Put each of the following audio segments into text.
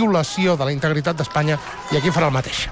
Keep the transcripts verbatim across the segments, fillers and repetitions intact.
violació de la integritat d'Espanya, i aquí farà el mateix.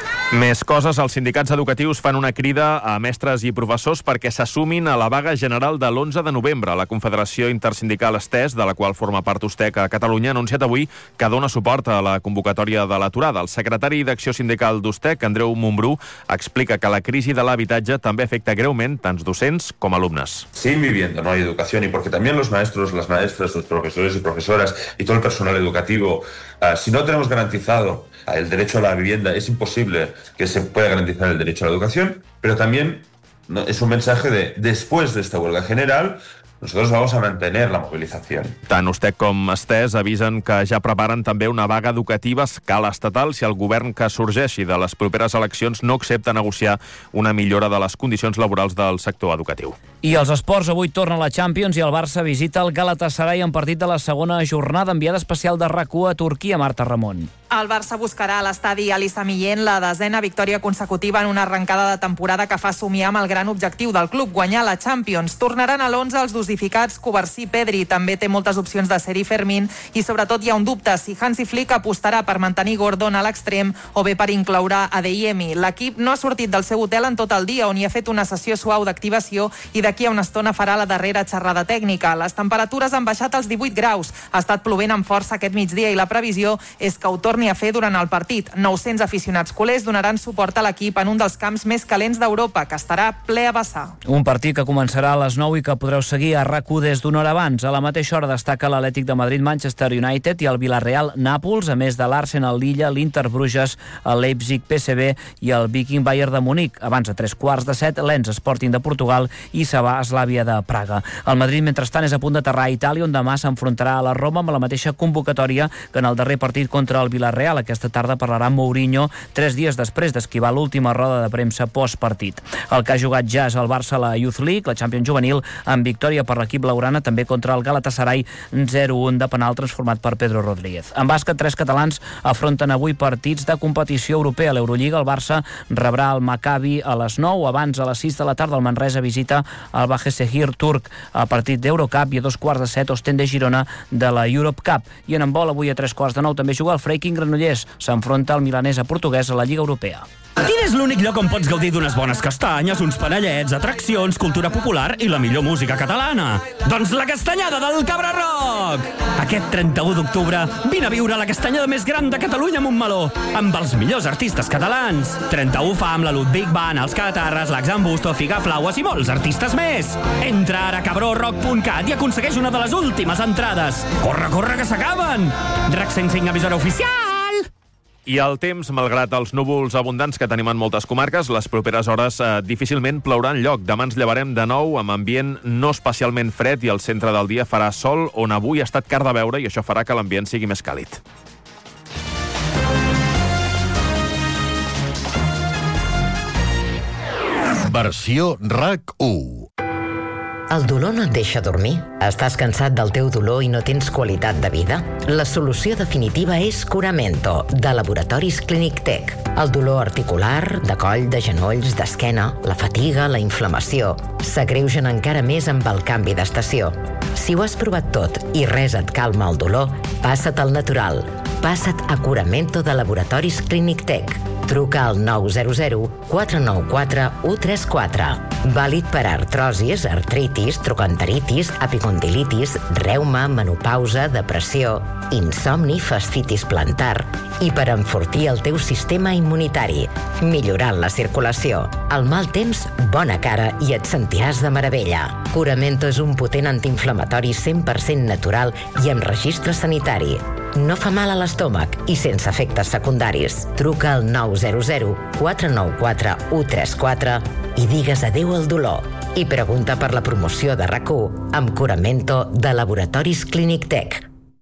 Més coses, els sindicats educatius fan una crida a mestres i professors perquè s'assumin a la vaga general de l'onze de novembre. La Confederació Intersindical Estès, de la qual forma part USTEC a Catalunya, ha anunciat avui que dona suport a la convocatòria de l'aturada. El secretari d'Acció Sindical d'USTEC, Andreu Montbrú, explica que la crisi de l'habitatge també afecta greument tant docents com alumnes. Sin vivienda no hay educación, y porque también los maestros, las maestras, los profesores y profesoras y todo el personal educativo, uh, si no tenemos garantizado el derecho a la vivienda, es imposible que se pueda garantizar el derecho a la educación, pero también ¿no? es un mensaje de, después de esta huelga general, nosotros vamos a mantener la movilización. Tant USTEC com Estès avisen que ja preparen també una vaga educativa a escala estatal si el govern que sorgeixi de les properes eleccions no accepta negociar una millora de les condicions laborals del sector educatiu. I els esports, avui torna la Champions i el Barça visita el Galatasaray en partit de la segona jornada. Enviada especial de RAC u a Turquia, Marta Ramon. El Barça buscarà a l'estadi Ali Sami Yen la desena victòria consecutiva en una arrencada de temporada que fa somiar amb el gran objectiu del club, guanyar la Champions. Tornaran a l'onze els dosificats Covarsí, Pedri, també té moltes opcions de Seri, Fermín, i sobretot hi ha un dubte si Hansi Flick apostarà per mantenir Gordon a l'extrem o bé per incloure Adeyemi. L'equip no ha sortit del seu hotel en tot el dia, on hi ha fet una sessió suau d'activació i d'aquí a una estona farà la darrera xerrada tècnica. Les temperatures han baixat als divuit graus. Ha estat plovent amb força aquest migdia i la previsió és que ho torni a fer durant el partit. nou-cents aficionats culers donaran suport a l'equip en un dels camps més calents d'Europa, que estarà ple a vessar. Un partit que començarà a les nou i que podreu seguir a RAC u des d'una hora abans. A la mateixa hora destaca l'Atlètic de Madrid, Manchester United i el Villarreal, Nàpols, a més de l'Arsenal, Lilla, l'Inter Bruges, el Leipzig, P S V i el Viking Bayern de Munic. Abans a tres quarts de set, Lens Sporting de Portugal i Sabà Eslàvia de Praga. El Madrid, mentrestant, és a punt d'aterrar a Itàlia, on demà s'enfrontarà a la Roma amb la mateixa convocatòria que en el darrer partit contra el Villarreal. Aquesta tarda parlarà amb Mourinho tres dies després d'esquivar l'última roda de premsa postpartit. El que ha jugat ja és el Barça a la Youth League, la Champions juvenil, amb victòria per l'equip blaugrana, també contra el Galatasaray, zero un de penal transformat per Pedro Rodríguez. En bàsquet, tres catalans afronten avui partits de competició europea. A l'Eurolliga, el Barça rebrà el Maccabi a les nou. Abans, a les sis de la tarda, el Manresa visita el Bahçeşehir turc a partit d'Eurocup, i a dos quarts de set, Ostende Girona de la Europe Cup. I en handbol, avui a tres quarts de nou també juga el Freiking Granollers. S'enfronta al milanesa portuguès a la Lliga Europea. Quin és l'únic lloc on pots gaudir d'unes bones castanyes, uns panellets, atraccions, cultura popular i la millor música catalana? Doncs la Castanyada del Cabra Rock! Aquest trenta-u d'octubre vine a viure la castanyada més gran de Catalunya a Montmeló, amb els millors artistes catalans. trenta-u fa amb la Ludwig Band, els Catarres, l'Axan Busto, Figaflaues i molts artistes més. Entra ara a cabró rock punt cat i aconsegueix una de les últimes entrades. Corre, corre, que s'acaben! RAC cent cinc, emissora oficial! I el temps, malgrat els núvols abundants que tenim en moltes comarques, les properes hores eh, difícilment plourà enlloc. Demà ens llevarem de nou amb ambient no especialment fred i al centre del dia farà sol, on avui ha estat car de veure, i això farà que l'ambient sigui més càlid. Versió RAC u. El dolor no et deixa dormir? Estàs cansat del teu dolor i no tens qualitat de vida? La solució definitiva és Curamento, de Laboratoris Clínic-Tec. El dolor articular, de coll, de genolls, d'esquena, la fatiga, la inflamació, s'agreugen encara més amb el canvi d'estació. Si ho has provat tot i res et calma el dolor, passa't al natural. Passa't a Curamento de Laboratoris Clínic-Tec. Truca al nou zero zero quatre nou quatre u tres quatre. Vàlid per a artrosis, artritis, trocanteritis, epicondilitis, reuma, menopausa, depressió, insomni, fascitis plantar i per enfortir el teu sistema immunitari, millorant la circulació. Al mal temps, bona cara i et sentiràs de meravella. Curamento és un potent antiinflamatori cent per cent natural i amb registre sanitari. No fa mal a l'estómac i sense efectes secundaris. Truca al nou zero zero quatre nou quatre u tres quatre i digues adéu al dolor. I pregunta per la promoció de RAC u amb Curamento de Laboratoris Clínic-Tec.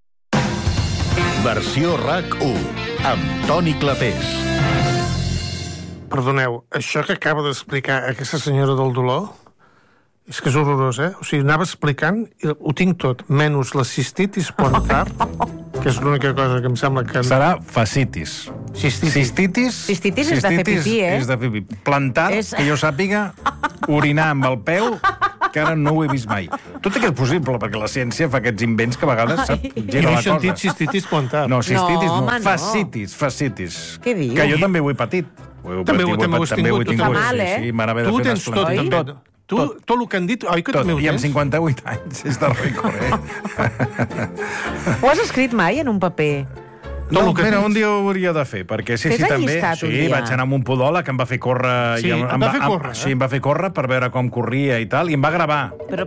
Versió RAC u, amb Toni Clapés. Perdoneu, això que acaba d'explicar aquesta senyora del dolor és que és horrorós, eh? O sigui, anava explicant, i ho tinc tot, menys la cistitis plantar, que és l'única cosa que em sembla que... Serà fascitis. Cistitis. Cistitis, Cistitis és de fer pipí, eh? és de fer pipí. Plantar, És- que jo sàpiga, orinar amb el peu, que ara no ho he vist mai. Tot i que és possible, perquè la ciència fa aquests invents que a vegades sap, I gira no la he sentit cosa. cistitis plantar. No, cistitis No, no, home, no. fascitis, fascitis. Què dius? Que jo també ho he patit. Ho he També ho- patit, també ho has també ho he tingut, tingut. tu fa mal, sí, eh? sí, m'han haver de Tu ho fer tens una tot, estoneta. també. Tu, tot el que han dit, oi que Tot, també ho i amb tens? cinquanta-vuit anys, és de rècord, eh? Ho has escrit mai en un paper? No, Tot el que mira, tens. un dia ho hauria de fer, perquè sí, Fes sí, el també. llistat Sí, un dia. vaig anar amb un podòleg que em va fer córrer... Sí, i et va fer córrer, Sí, eh? em va fer córrer per veure com corria i tal, i em va gravar. Però,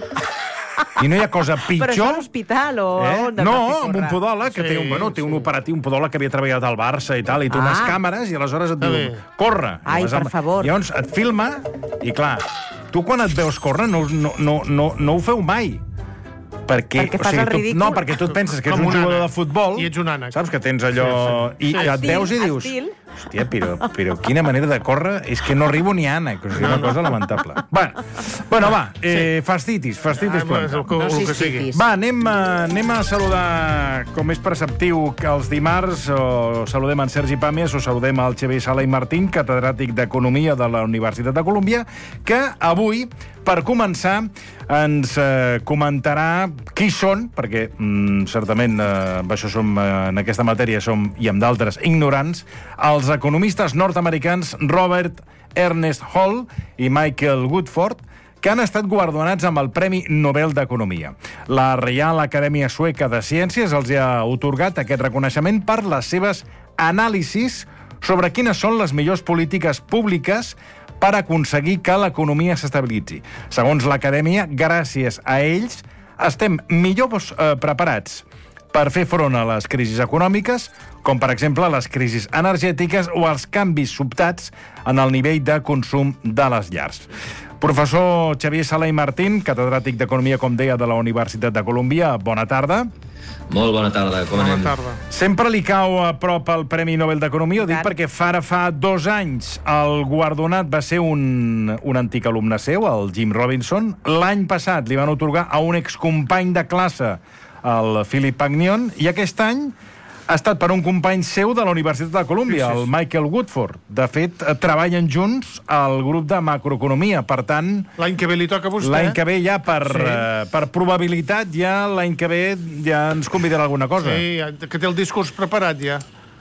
I no hi ha cosa però pitjor... això a l'hospital o a Eh? on? et No, va fer amb un córrer? podòleg que Sí, té un, bueno, té un sí. operatiu, un podòleg que havia treballat al Barça i tal, i té unes Ah. càmeres, i aleshores et Està diu, bé. corre. Ai, I per favor. Llavors et filma, i clar, tu quan et veus córrer no, no, no, no, no ho feu mai. Perquè, Perquè fas el tu, ridícul. no, perquè tu et penses que ets Com un un jugador ànec. de futbol, I ets un ànec. saps que tens allò... Sí, sí. I et Estil, veus i dius... estil. Hòstia, però, però quina manera de córrer, és que no arribo ni a ànec, o sigui, una cosa lamentable. Bueno, bueno va, eh, fastitis, fastitis Ah, plantar. el que, No el que sigui. cistitis. Va, anem, a, anem a saludar, com és preceptiu, que els dimarts o saludem en Sergi Pàmies o saludem el Xavier Sala i Martín, catedràtic d'Economia de la Universitat de Colúmbia, que avui, per començar, ens eh, comentarà qui són, perquè mm, certament eh, amb això som, eh, en aquesta matèria som, i amb d'altres, ignorants, els economistes nord-americans Robert Ernest Hall i Michael Woodford, que han estat guardonats amb el Premi Nobel d'Economia. La Reial Acadèmia Sueca de Ciències els ha otorgat aquest reconeixement per les seves anàlisis sobre quines són les millors polítiques públiques per aconseguir que l'economia s'estabilitzi. Segons l'Acadèmia, gràcies a ells, estem millor eh, preparats per fer front a les crisis econòmiques, com per exemple les crisis energètiques o els canvis sobtats en el nivell de consum de les llars. Professor Xavier Sala i Martín, catedràtic d'Economia, com deia, de la Universitat de Colúmbia, bona tarda. Molt bona tarda, com Bona anem? tarda. Sempre li cau a prop el Premi Nobel d'Economia, ho dic Tant. perquè fa, fa dos anys el guardonat va ser un, un antic alumne seu, el Jim Robinson. L'any passat li van otorgar a un excompany de classe, el Philip Pagnion, i aquest any ha estat per un company seu de la Universitat de Colúmbia, el Michael Woodford. De fet, eh, treballen junts al grup de macroeconomia, per tant... L'any que ve li toca a vostè. L'any que ve ja, per, Sí. eh, per probabilitat, ja l'any que ve ja ens convidarà alguna cosa. Sí, que té el discurs preparat ja.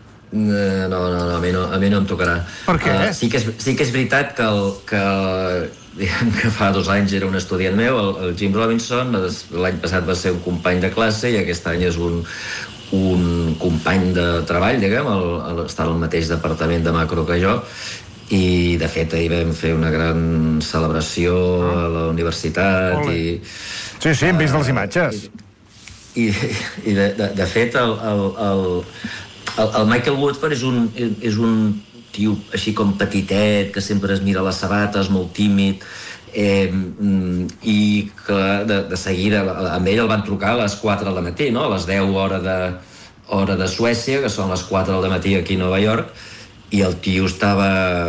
Eh, No, no, no, a mi no, a mi no em tocarà. Per què? Uh, sí, que és, sí que és veritat que, el, que, diguem que fa dos anys era un estudiant meu, el, el Jim Robinson, l'any passat va ser un company de classe i aquest any és un, un company de treball, diguem, el, el, està al mateix departament de macro que jo, i de fet ahir vam fer una gran celebració a la universitat. Ole. i Sí, sí, hem vist les imatges. i, i de, de, de fet el, el, el, el, el Michael Woodford és un, és un tio així com petitet, que sempre es mira les sabates, molt tímid, eh, i que de, de seguida amb ell el van trucar a les quatre del matí, no? A les deu hora de, hora de Suècia, que són les quatre del matí aquí a Nova York, i el tio estava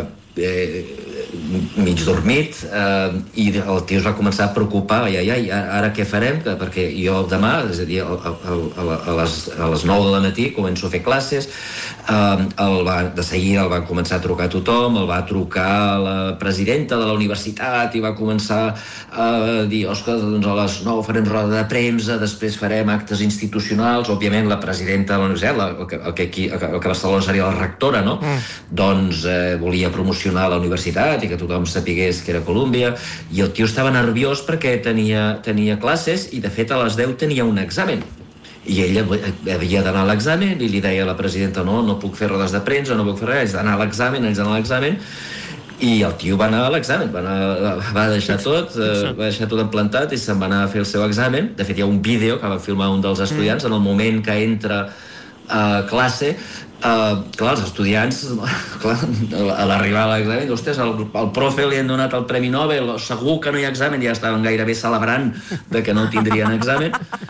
eh, mig dormit, eh, i el tio es va començar a preocupar, ai, ai, ai, ara què farem? Perquè jo demà, és a dir, a, a, a, les, a les nou de la matí començo a fer classes, eh, el va, de seguida el va començar a trucar a tothom, el va trucar la presidenta de la universitat i va començar a dir, ostres, doncs a les nou farem roda de premsa, després farem actes institucionals, òbviament la presidenta de la universitat, la, el, que, el, que aquí, el que a Barcelona seria la rectora, no? Mm. Doncs eh, volia promocionar la universitat i que tothom sapigués que era Colúmbia, i el tio estava nerviós perquè tenia, tenia classes i de fet a les deu tenia un examen i ell havia d'anar a l'examen i li deia a la presidenta, no, no puc fer rodes de premsa, no puc fer res, haig d'anar a l'examen, haig d'anar a l'examen, i el tio va anar a l'examen, va, anar, va deixar tot, eh, va deixar tot emplantat i se'n va anar a fer el seu examen. De fet, hi ha un vídeo que va filmar un dels estudiants en el moment que entra a classe. Uh, clar, els estudiants, clar, a l'arribar a l'examen, ostres, el, el profe li han donat el Premi Nobel, segur que no hi ha examen, ja estaven gairebé celebrant de que no tindrien examen.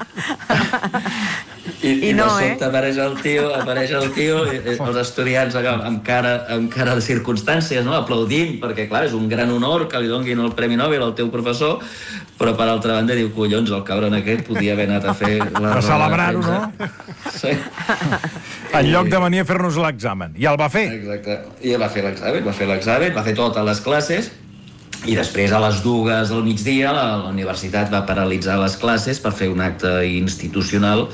I, I, I no, de sobte eh? apareix el tio, apareix el tio, i, i els estudiants amb cara, amb cara de circumstàncies, no? Aplaudint, perquè clar, és un gran honor que li donguin el Premi Nobel al teu professor, però per altra banda diu, collons, el cabron aquest podia haver anat a fer la A celebrar-ho, no? Sí. En lloc de venir a fer-nos l'examen. I el va fer. Exacte. I va fer l'examen, va fer l'examen, va fer totes les classes, I després, a les dues del migdia, la, la universitat va paralitzar les classes per fer un acte institucional.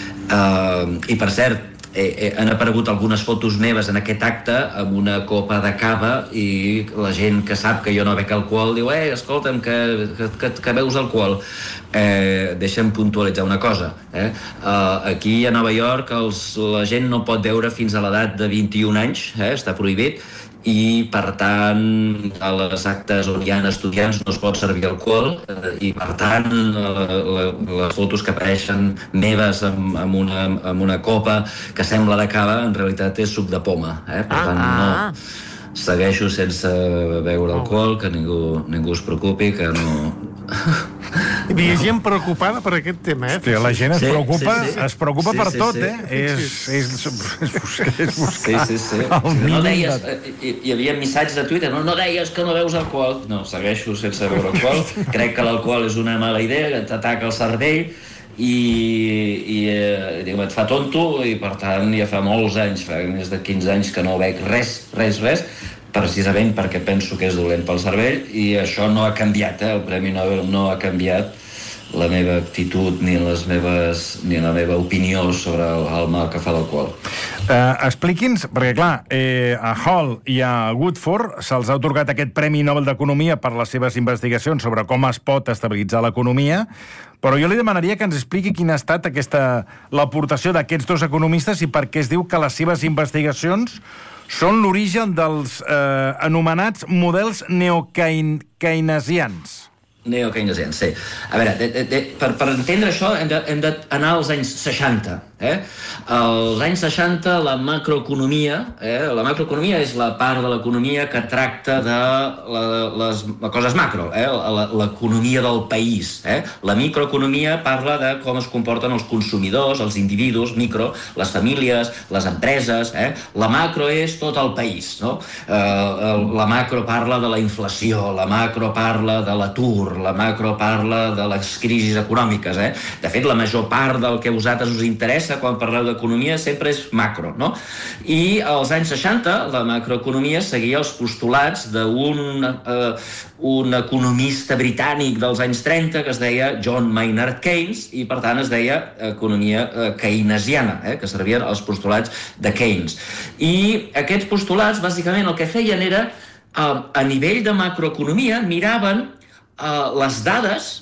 Uh, I, per cert, eh, eh, han aparegut algunes fotos meves en aquest acte amb una copa de cava i la gent que sap que jo no bec alcohol diu eh, escolta'm, que, que, que beus alcohol. Eh, deixa'm puntualitzar una cosa. Eh? Uh, aquí a Nova York els, la gent no pot beure fins a l'edat de vint-i-un anys, eh? Està prohibit, i per tant a les actes on hi ha estudiants no es pot servir alcohol i per tant la, la, les fotos que apareixen meves amb, amb, una, amb una copa que sembla de cava en realitat és suc de poma, eh? Per tant no segueixo sense beure alcohol, que ningú, ningú es preocupi, que no... Hi havia gent preocupada per aquest tema, eh? Hòstia, la gent es Sí, preocupa, sí, sí. es preocupa Sí, per sí, tot, sí. eh? És, és, és, buscar, és buscar Sí, sí, sí. el mínim No deies, de... hi, hi havia missatges de Twitter, no, no deies que no veus alcohol. No, segueixo sense beure alcohol. Crec que l'alcohol és una mala idea, que t'ataca el cervell i, i eh, diu, et fa tonto i per tant ja fa molts anys, fa més de quinze anys que no bec res, res, res, precisament perquè penso que és dolent pel cervell i això no ha canviat, eh? El Premi Nobel no ha canviat la meva actitud ni les meves ni la meva opinió sobre el, el mal que fa l'alcohol. Uh, expliqui'ns, perquè clar, eh, a Hall i a Woodford se'ls ha atorgat aquest Premi Nobel d'Economia per les seves investigacions sobre com es pot estabilitzar l'economia, però jo li demanaria que ens expliqui quina ha estat aquesta, l'aportació d'aquests dos economistes i per què es diu que les seves investigacions són l'origen dels eh, anomenats models neokeynesians. Neokeynesians, sí. A veure, de, de, de, per, per entendre això hem d'anar als anys seixanta. Eh? Als anys seixanta la macroeconomia, eh? la macroeconomia és la part de l'economia que tracta de la, les, les coses macro, eh? l'economia del país. Eh? La microeconomia parla de com es comporten els consumidors, els individus, micro, les famílies, les empreses. Eh? La macro és tot el país. No? Eh, la macro parla de la inflació, la macro parla de l'atur, la macro parla de les crisis econòmiques. Eh? De fet, la major part del que a vosaltres us interessa quan parleu d'economia sempre és macro, no? I als anys seixanta la macroeconomia seguia els postulats d'un eh, un economista britànic dels anys trenta que es deia John Maynard Keynes i per tant es deia economia eh, keynesiana, eh, que servien els postulats de Keynes. I aquests postulats bàsicament el que feien era eh, a nivell de macroeconomia miraven eh, les dades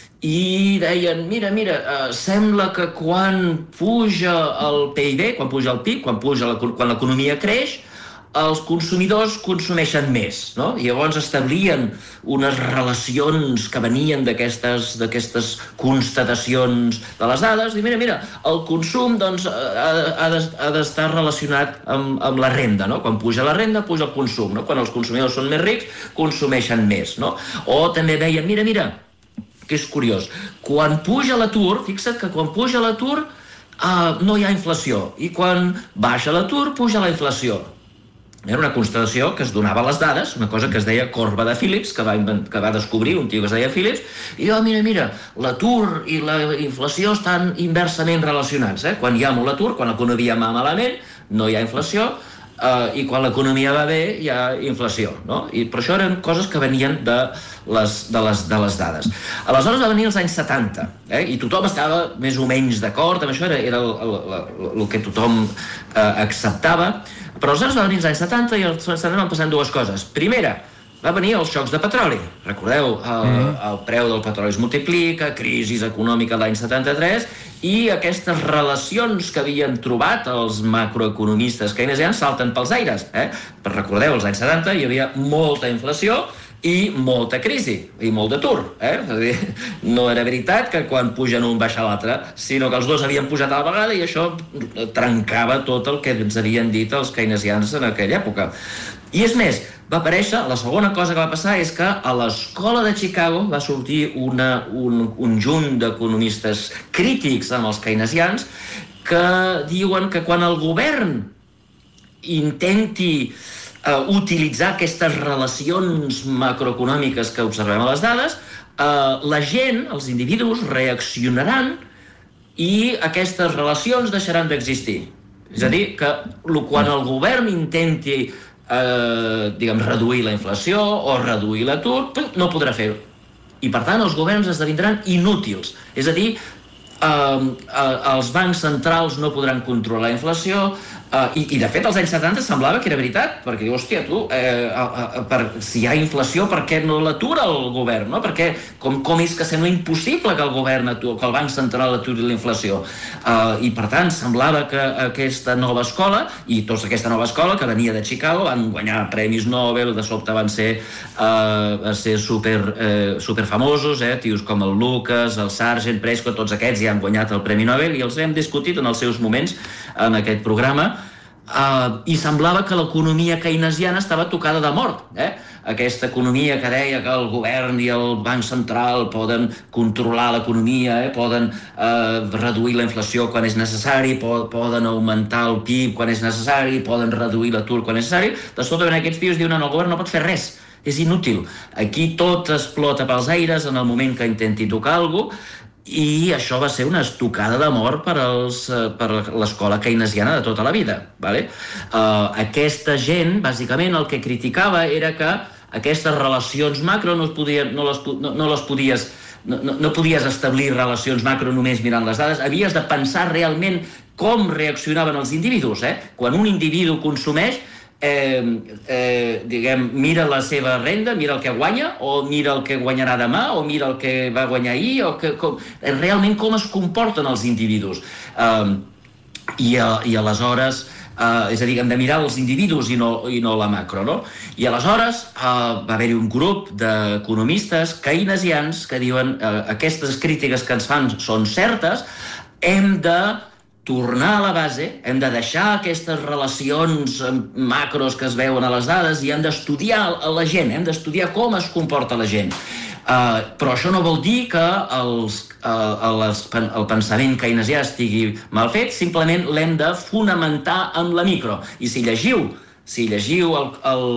i deien, mira, mira, eh, sembla que quan puja el P I B, quan puja el P I B, quan puja la, quan l'economia creix, els consumidors consumeixen més, no? I llavors establien unes relacions que venien d'aquestes d'aquestes constatacions de les dades, i mira, mira, el consum doncs, ha, ha d'estar relacionat amb, amb la renda, no? Quan puja la renda, puja el consum, no? Quan els consumidors són més rics, consumeixen més, no? O també deien, mira, mira, que és curiós, quan puja l'atur, fixa't que quan puja l'atur uh, no hi ha inflació, i quan baixa l'atur, puja la inflació. Era una constatació que es donava a les dades, una cosa que es deia corba de Phillips, que va, que va descobrir un tio que es deia Phillips, i jo, mira, mira, l'atur i la inflació estan inversament relacionats. Eh? Quan hi ha molt atur, quan l'economia va malament, no hi ha inflació, Uh, i quan l'economia va bé hi ha inflació, no? I per això eren coses que venien de les, de les, de les dades. Aleshores va venir els anys setanta, eh? I tothom estava més o menys d'acord amb això, era, era el, el, el, el que tothom uh, acceptava, però aleshores va venir els anys setanta i els anys setanta van passant dues coses. Primera, va venir els xocs de petroli. Recordeu, el, mm. el preu del petroli es multiplica, crisi econòmica l'any setanta-tres, i aquestes relacions que havien trobat els macroeconomistes keynesians salten pels aires. Eh? Però recordeu, als anys setanta hi havia molta inflació i molta crisi, i molt d'atur. Eh? És a dir, no era veritat que quan pugen un baixa l'altre, sinó que els dos havien pujat a la vegada i això trencava tot el que ens havien dit els keynesians en aquella època. I és més, va aparèixer, la segona cosa que va passar és que a l'escola de Chicago va sortir una, un conjunt d'economistes crítics amb els keynesians que diuen que quan el govern intenti uh, utilitzar aquestes relacions macroeconòmiques que observem a les dades, uh, la gent, els individus, reaccionaran i aquestes relacions deixaran d'existir. És a dir, que quan el govern intenti eh, diguem, reduir la inflació o reduir l'atur, no podrà fer-ho. I, per tant, els governs esdevindran inútils. És a dir, eh, eh, els bancs centrals no podran controlar la inflació, Uh, i, i de fet als anys setanta semblava que era veritat, perquè diu, hòstia, tu eh, uh, uh, per, si hi ha inflació, per què no l'atura el govern, no? Perquè com, com és que sembla impossible que el govern aturi, que el Banc Central aturi la inflació, uh, i per tant semblava que aquesta nova escola, i tota aquesta nova escola que venia de Chicago, van guanyar premis Nobel, de sobte van ser uh, ser super, eh, super famosos, eh? Tios com el Lucas, el Sargent, Prescott, tots aquests ja han guanyat el Premi Nobel i els hem discutit en els seus moments en aquest programa. Uh, i semblava que l'economia keynesiana estava tocada de mort, eh? Aquesta economia que deia que el govern i el Banc Central poden controlar l'economia, eh? Poden uh, reduir la inflació quan és necessari, po poden augmentar el P I B quan és necessari, poden reduir l'atur quan és necessari. De sota ven aquests tios diuen no, el govern no pot fer res, és inútil. Aquí tot explota pels aires en el moment que intenti tocar alguna cosa, i això va ser una estocada de mort per, als, per l'escola keynesiana de tota la vida. Vale? Uh, aquesta gent, bàsicament, el que criticava era que aquestes relacions macro no, es podien, no, les, no, no les podies... No, no, no podies establir relacions macro només mirant les dades, havies de pensar realment com reaccionaven els individus. Eh? Quan un individu consumeix, Eh, eh, diguem, mira la seva renda, mira el que guanya o mira el que guanyarà demà o mira el que va guanyar ahir o que, com, realment com es comporten els individus eh, i, i aleshores eh, és a dir, hem de mirar els individus i no, i no la macro, no? I aleshores eh, va haver-hi un grup d'economistes keynesians que diuen eh, aquestes crítiques que ens fan són certes, hem de tornar a la base, hem de deixar aquestes relacions macros que es veuen a les dades i hem d'estudiar la gent, hem d'estudiar com es comporta la gent. Uh, però això no vol dir que els, uh, les, el pensament keynesià estigui mal fet, simplement l'hem de fonamentar en la micro. I si llegiu, si llegiu el, el,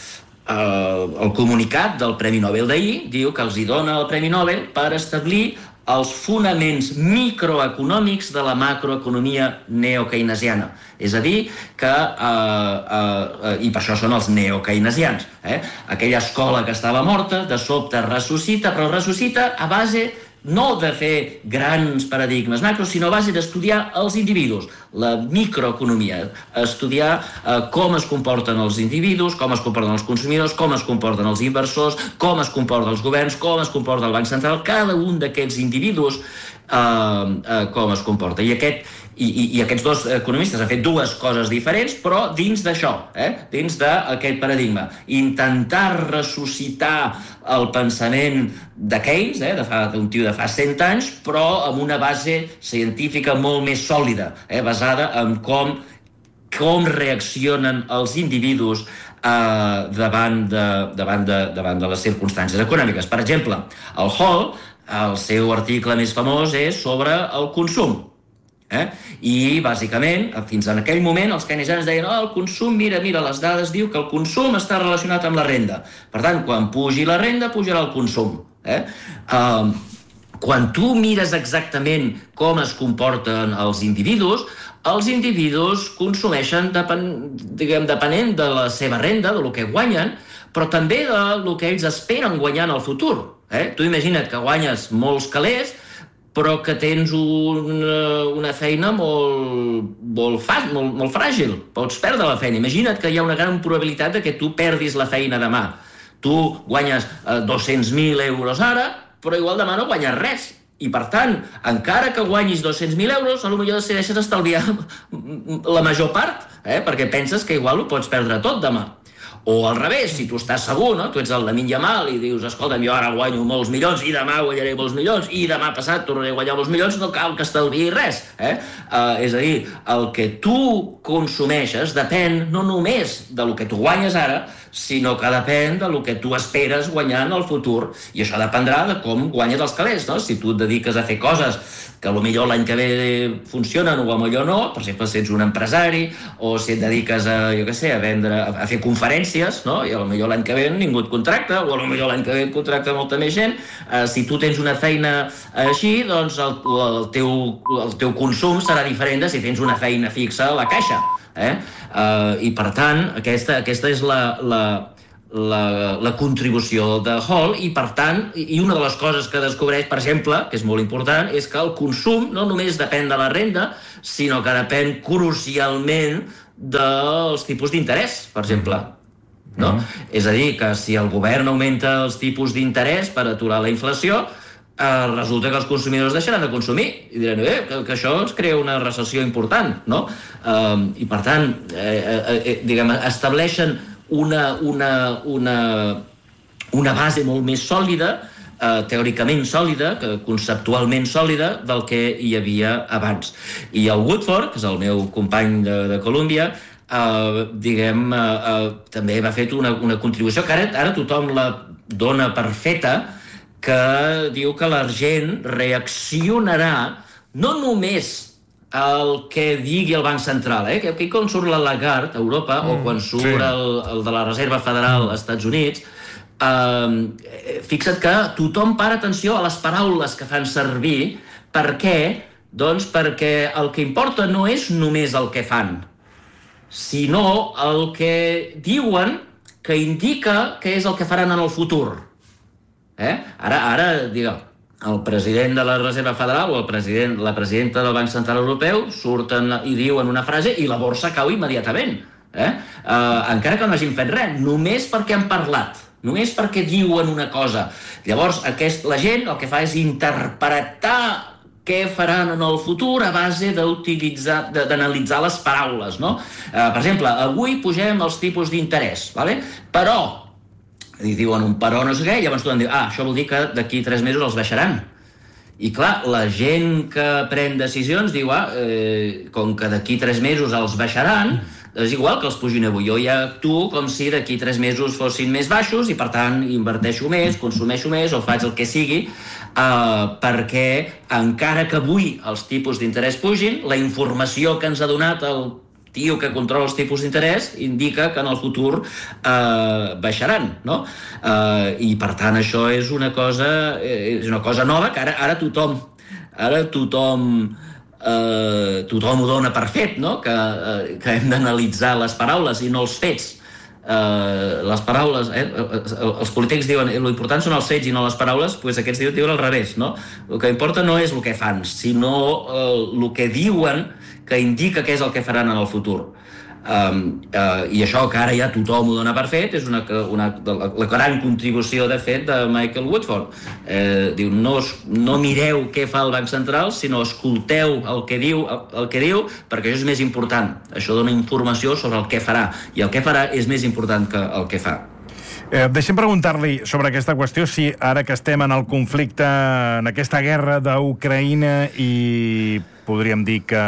uh, el comunicat del Premi Nobel d'ahir, diu que els hi dona el Premi Nobel per establir els fonaments microeconòmics de la macroeconomia neokeynesiana. És a dir, que, eh, eh, i per això són els neokeynesians, eh? Aquella escola que estava morta, de sobte ressuscita, però ressuscita a base no de fer grans paradigmes macros, sinó a base d'estudiar els individus, la microeconomia, estudiar eh, com es comporten els individus, com es comporten els consumidors, com es comporten els inversors, com es comporten els governs, com es comporta el Banc Central, cada un d'aquests individus eh, eh, com es comporta. I aquest I, i, i aquests dos economistes han fet dues coses diferents, però dins d'això, eh? Dins d'aquest paradigma. Intentar ressuscitar el pensament de Keynes, eh? d'un tio de fa cent anys, però amb una base científica molt més sòlida, eh? basada en com, com reaccionen els individus eh, davant, de, davant, de, davant de les circumstàncies econòmiques. Per exemple, el Hall, el seu article més famós és sobre el consum. Eh? I bàsicament fins en aquell moment els keynesians deien oh, el consum, mira, mira, les dades diu que el consum està relacionat amb la renda, per tant quan pugi la renda pujarà el consum, eh? Uh, quan tu mires exactament com es comporten els individus, els individus consumeixen depen, diguem, depenent de la seva renda, de lo que guanyen, però també de lo que ells esperen guanyar en el futur, eh? Tu imagina't que guanyes molts calés però que tens una, una feina molt, molt, fa, molt, molt fràgil. Pots perdre la feina. Imagina't que hi ha una gran probabilitat de que tu perdis la feina demà. Tu guanyes eh, dos-cents mil euros ara, però igual demà no guanyes res. I, per tant, encara que guanyis dos-cents mil euros, potser decideixes estalviar la major part, eh? perquè penses que igual ho pots perdre tot demà. O al revés, si tu estàs segur, no? Tu ets el Lamine Yamal i dius, escolta'm, jo ara guanyo molts milions i demà guanyaré molts milions i demà passat tornaré a guanyar molts milions, no cal que estalviï res. Eh? Uh, és a dir, el que tu consumeixes depèn no només del que tu guanyes ara, sinó que depèn del que tu esperes guanyar en el futur. I això dependrà de com guanyes els calés, no? Si tu et dediques a fer coses que potser l'any que ve funcionen o potser no, per exemple, si ets un empresari o si et dediques a, jo què sé, a vendre, a fer conferències, no? I potser l'any que ve ningú et contracta, o potser l'any que ve et contracta molta més gent. Uh, si tu tens una feina així, doncs el, el, teu, el teu consum serà diferent de si tens una feina fixa a la caixa. Eh? Uh, I per tant, aquesta, aquesta és la, la, la, la contribució de Hall, i per tant, i una de les coses que descobreix, per exemple, que és molt important, és que el consum no només depèn de la renda, sinó que depèn crucialment dels tipus d'interès, per exemple. No? Mm. És a dir, que si el govern augmenta els tipus d'interès per aturar la inflació, eh, resulta que els consumidors deixaran de consumir i diran, eh, que, que això ens crea una recessió important, no? Eh, I per tant, eh, eh, diguem, estableixen una, una, una, una base molt més sòlida, eh, teòricament sòlida, que conceptualment sòlida, del que hi havia abans. I el Woodford, que és el meu company de, de Columbia, Uh, diguem, uh, uh, també va fer una, una contribució que ara, ara tothom la dona per feta, que diu que la gent reaccionarà no només al que digui el Banc Central, eh? que aquí quan surt la Lagarde a Europa, mm, o quan surt sí. el, el de la Reserva Federal als Estats Units, uh, fixa't que tothom para atenció a les paraules que fan servir. Per què? Doncs perquè el que importa no és només el que fan, sinó el que diuen, que indica què és el que faran en el futur. Eh? Ara, ara digue'm, el president de la Reserva Federal o el president, la presidenta del Banc Central Europeu surten i diuen una frase i la borsa cau immediatament. Eh? Uh, encara que no hagin fet res, només perquè han parlat, només perquè diuen una cosa. Llavors, aquest, la gent el que fa és interpretar què faran en el futur a base d'utilitzar, d'analitzar les paraules, no? Uh, per exemple, avui pugem els tipus d'interès, vale? Però, i diuen un però no sé què, i llavors tothom diu, ah, això vol dir que d'aquí tres mesos els baixaran. I clar, la gent que pren decisions diu, ah, eh, com que d'aquí tres mesos els baixaran, és igual que els pugin avui. Jo ja actuo com si d'aquí tres mesos fossin més baixos i, per tant, inverteixo més, consumeixo més o faig el que sigui, Uh, perquè encara que avui els tipus d'interès pugin, la informació que ens ha donat el tio que controla els tipus d'interès indica que en el futur uh, baixaran, no? Uh, I per tant això és una cosa, és una cosa nova que ara, ara tothom ara tothom uh, tothom ho dona per fet, no? Que, uh, que hem d'analitzar les paraules i no els fets. Uh, les paraules, eh? Els polítics diuen l'important són els fets i no les paraules, doncs aquests diuen, diuen al revés, no? El que importa no és el que fan, sinó uh, el que diuen, que indica què és el que faran en el futur. Um, uh, I això que ara ja tothom ho dona per fet és una, una, la, la gran contribució de fet de Michael Woodford. Eh, diu, no, no mireu què fa el Banc Central, sinó escolteu el que diu, el, el que diu, perquè això és més important. Això dona informació sobre el que farà, i el que farà és més important que el que fa. Eh, deixem preguntar-li sobre aquesta qüestió, si ara que estem en el conflicte, en aquesta guerra d'Ucraïna i podríem dir que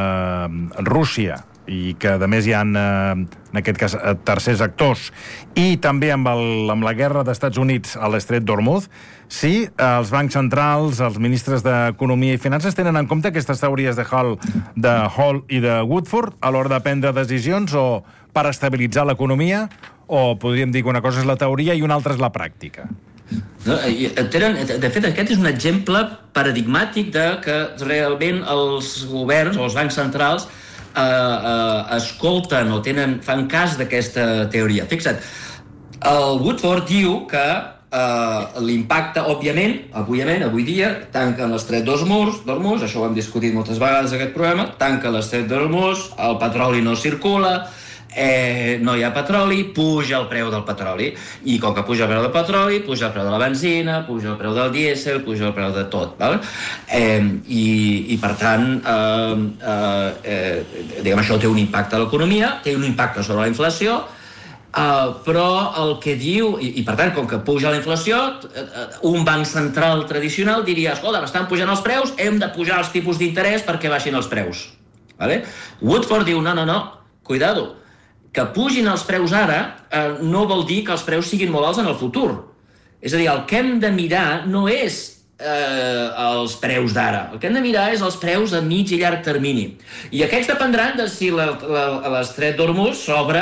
Rússia, i que a més hi ha en aquest cas tercers actors, i també amb, el, amb la guerra d'Estats Units a l'estret d'Hormuz, si els bancs centrals, els ministres d'Economia i Finances tenen en compte aquestes teories de Hall, de Hall i de Woodford a l'hora de prendre decisions o per estabilitzar l'economia, o podríem dir que una cosa és la teoria i una altra és la pràctica? No, tenen, de fet, aquest és un exemple paradigmàtic de que realment els governs o els bancs centrals Uh, uh, escolten o tenen, fan cas d'aquesta teoria. Fixa't, el Woodford diu que uh, l'impacte, òbviament, òbviament, avui dia, tanquen l'estret d'Hormuz, això ho hem discutit moltes vegades aquest programa, tanca l'estret d'Hormuz, el petroli no circula, eh, no hi ha petroli, puja el preu del petroli, i com que puja el preu del petroli, puja el preu de la benzina, puja el preu del dièsel, puja el preu de tot, val? Eh, i, i per tant eh, eh, eh, diguem, això té un impacte a l'economia, té un impacte sobre la inflació, eh, però el que diu, i, i per tant com que puja la inflació, eh, un banc central tradicional diria, escolta, estan pujant els preus, hem de pujar els tipus d'interès perquè baixin els preus, vale? Woodford diu, no, no, no, cuidado, que pugin els preus ara eh, no vol dir que els preus siguin molt alts en el futur. És a dir, el que hem de mirar no és eh, els preus d'ara. El que hem de mirar és els preus a mig i llarg termini. I aquests dependran de si la, la, l'estret d'Hormuz s'obre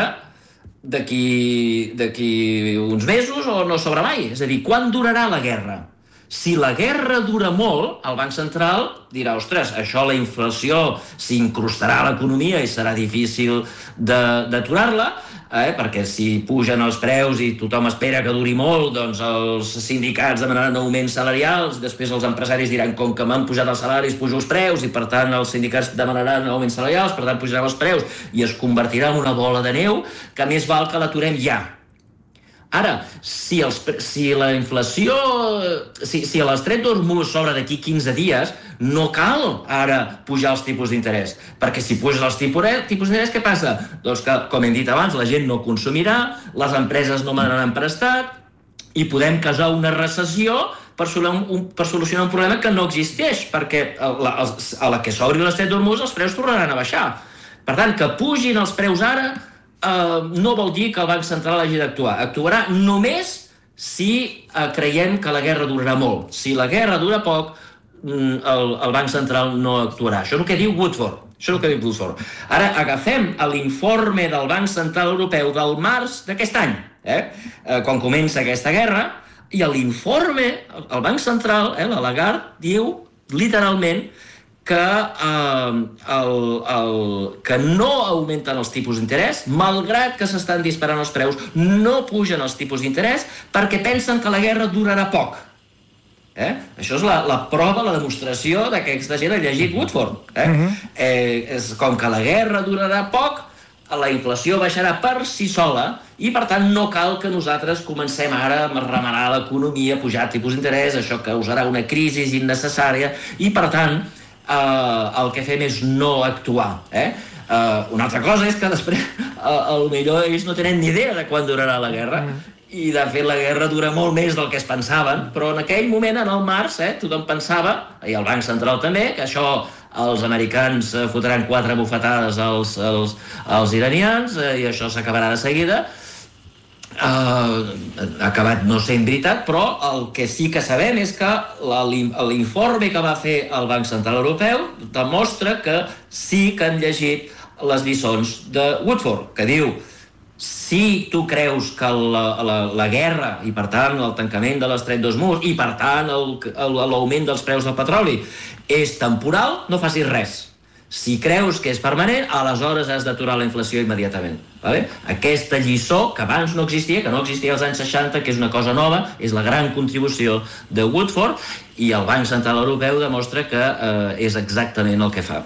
d'aquí d'aquí uns mesos o no s'obre mai. És a dir, quan durarà la guerra? Si la guerra dura molt, el Banc Central dirà, ostres, això la inflació s'incrustarà a l'economia i serà difícil d'aturar-la, eh? perquè si pugen els preus i tothom espera que duri molt, doncs els sindicats demanaran augments salarials, després els empresaris diran, com que m'han pujat els salaris, pujo els preus, i per tant els sindicats demanaran augments salarials, per tant pujaran els preus, i es convertirà en una bola de neu que més val que l'aturem ja. Ara, si, els, si la inflació, si, si l'estret d'Hormuz s'obre d'aquí quinze dies, no cal ara pujar els tipus d'interès. Perquè si puges els tipus, tipus d'interès, què passa? Doncs que, com hem dit abans, la gent no consumirà, les empreses no manaran prestat, i podem casar una recessió per solucionar un, per solucionar un problema que no existeix, perquè a la, a la que s'obri l'estret d'Hormuz els preus tornaran a baixar. Per tant, que pugin els preus ara Uh, no vol dir que el Banc Central hagi d'actuar. Actuarà només si uh, creiem que la guerra durarà molt. Si la guerra dura poc, mm, el, el Banc Central no actuarà. Això és el que diu Woodford. Això és el que diu Woodford. Ara agafem l'informe del Banc Central Europeu del març d'aquest any, eh? Uh, quan comença aquesta guerra, i l'informe, el Banc Central, eh, la Lagarde, diu literalment que, eh, el, el, que no augmenten els tipus d'interès, malgrat que s'estan disparant els preus, no pugen els tipus d'interès perquè pensen que la guerra durarà poc. Eh? Això és la, la prova, la demostració de que aquesta gent ha llegit Woodford. Eh? Uh-huh. eh, és com que la guerra durarà poc, la inflació baixarà per si sola i, per tant, no cal que nosaltres comencem ara a remenar l'economia, pujar tipus d'interès, això causarà una crisi innecessària i, per tant, Uh, el que fem és no actuar. Eh? Uh, una altra cosa és que després uh, millor ells no tenen ni idea de quan durarà la guerra mm. i de fet la guerra dura molt més del que es pensaven, però en aquell moment, en el març, eh, tothom pensava, i el Banc Central també, que això els americans uh, fotran quatre bufetades als, als, als iranians uh, i això s'acabarà de seguida. Uh, ha acabat no sent veritat, però el que sí que sabem és que l'informe que va fer el Banc Central Europeu demostra que sí que han llegit les lliçons de Woodford, que diu, si tu creus que la, la, la guerra i per tant el tancament de l'estret d'Hormuz i per tant l'augment dels preus del petroli és temporal, no facis res. Si creus que és permanent, aleshores has d'aturar la inflació immediatament. Vale? Aquesta lliçó, que abans no existia, que no existia als anys seixanta, que és una cosa nova, és la gran contribució de Woodford, i el Banc Central Europeu demostra que eh, és exactament el que fa.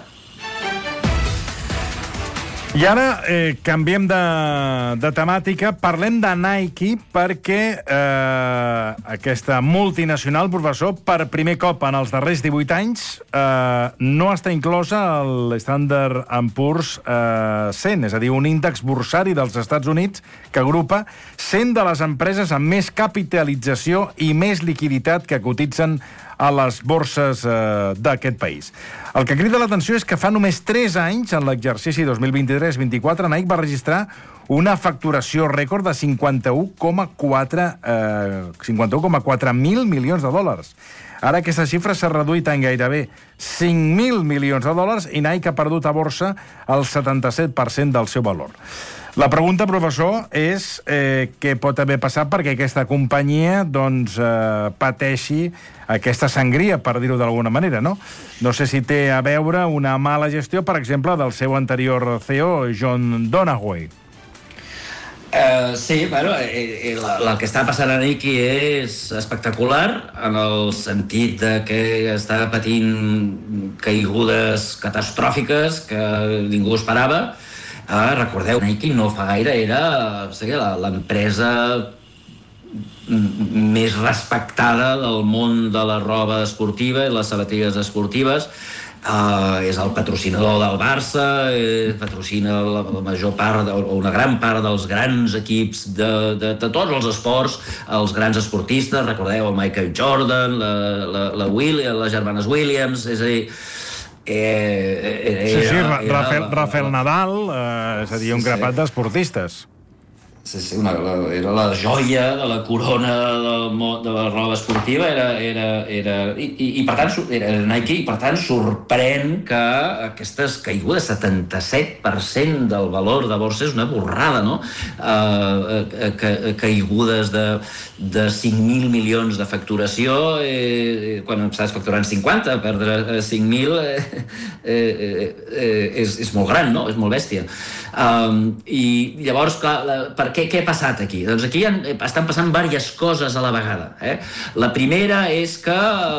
I ara eh, canviem de, de temàtica, parlem de Nike perquè eh, aquesta multinacional, professor, per primer cop en els darrers divuit anys eh, no està inclosa a l'Standard and Poor's eh, cent, és a dir, un índex borsari dels Estats Units que agrupa cent de les empreses amb més capitalització i més liquiditat que cotitzen a les borses eh, d'aquest país. El que crida l'atenció és que fa només tres anys, en l'exercici dos mil vint-i-tres vint-i-quatre, Nike va registrar una facturació rècord de cinquanta-un coma quatre eh, cinquanta-un coma quatre mil milions de dòlars. Ara aquesta xifra s'ha reduït en gairebé cinc mil milions de dòlars i Nike ha perdut a borsa el setanta-set per cent del seu valor. La pregunta, professor, és eh, què pot haver passat perquè aquesta companyia doncs, eh, pateixi aquesta sangria, per dir-ho d'alguna manera, no? No sé si té a veure una mala gestió, per exemple, del seu anterior C E O, John Donahoe. Uh, sí, bueno, eh, la, la que està passant a Nike és espectacular, en el sentit de que està patint caigudes catastròfiques que ningú esperava. Uh, recordeu, Nike no fa gaire era o sigui, l'empresa més respectada del món de la roba esportiva i les sabatilles esportives. Uh, és el patrocinador del Barça, eh, patrocina la, la major part, de, o una gran part dels grans equips de, de, de tots els esports, els grans esportistes, recordeu el Michael Jordan, la, la, la, Williams, les germanes Williams, és a dir, Eh, eh, sí, sí, era, Rafael, era, Rafael Nadal, eh, és a dir, un grapat sí. d'esportistes. Sí, sí, una, era la joia de la corona del món, de la roba esportiva, era, era, era, i, i, i per tant era Nike, i per tant sorprèn que aquestes caigudes, setanta-set per cent del valor de borsa és una borrada, no? Uh, ca, caigudes de, de cinc mil milions de facturació, eh, quan estàs facturant cinquanta, perdre cinc mil eh, eh, eh, és, és molt gran, no? És molt bèstia. Um, I llavors, clar, la, per què, què ha passat aquí? Doncs aquí han, estan passant diverses coses a la vegada. Eh? La primera és que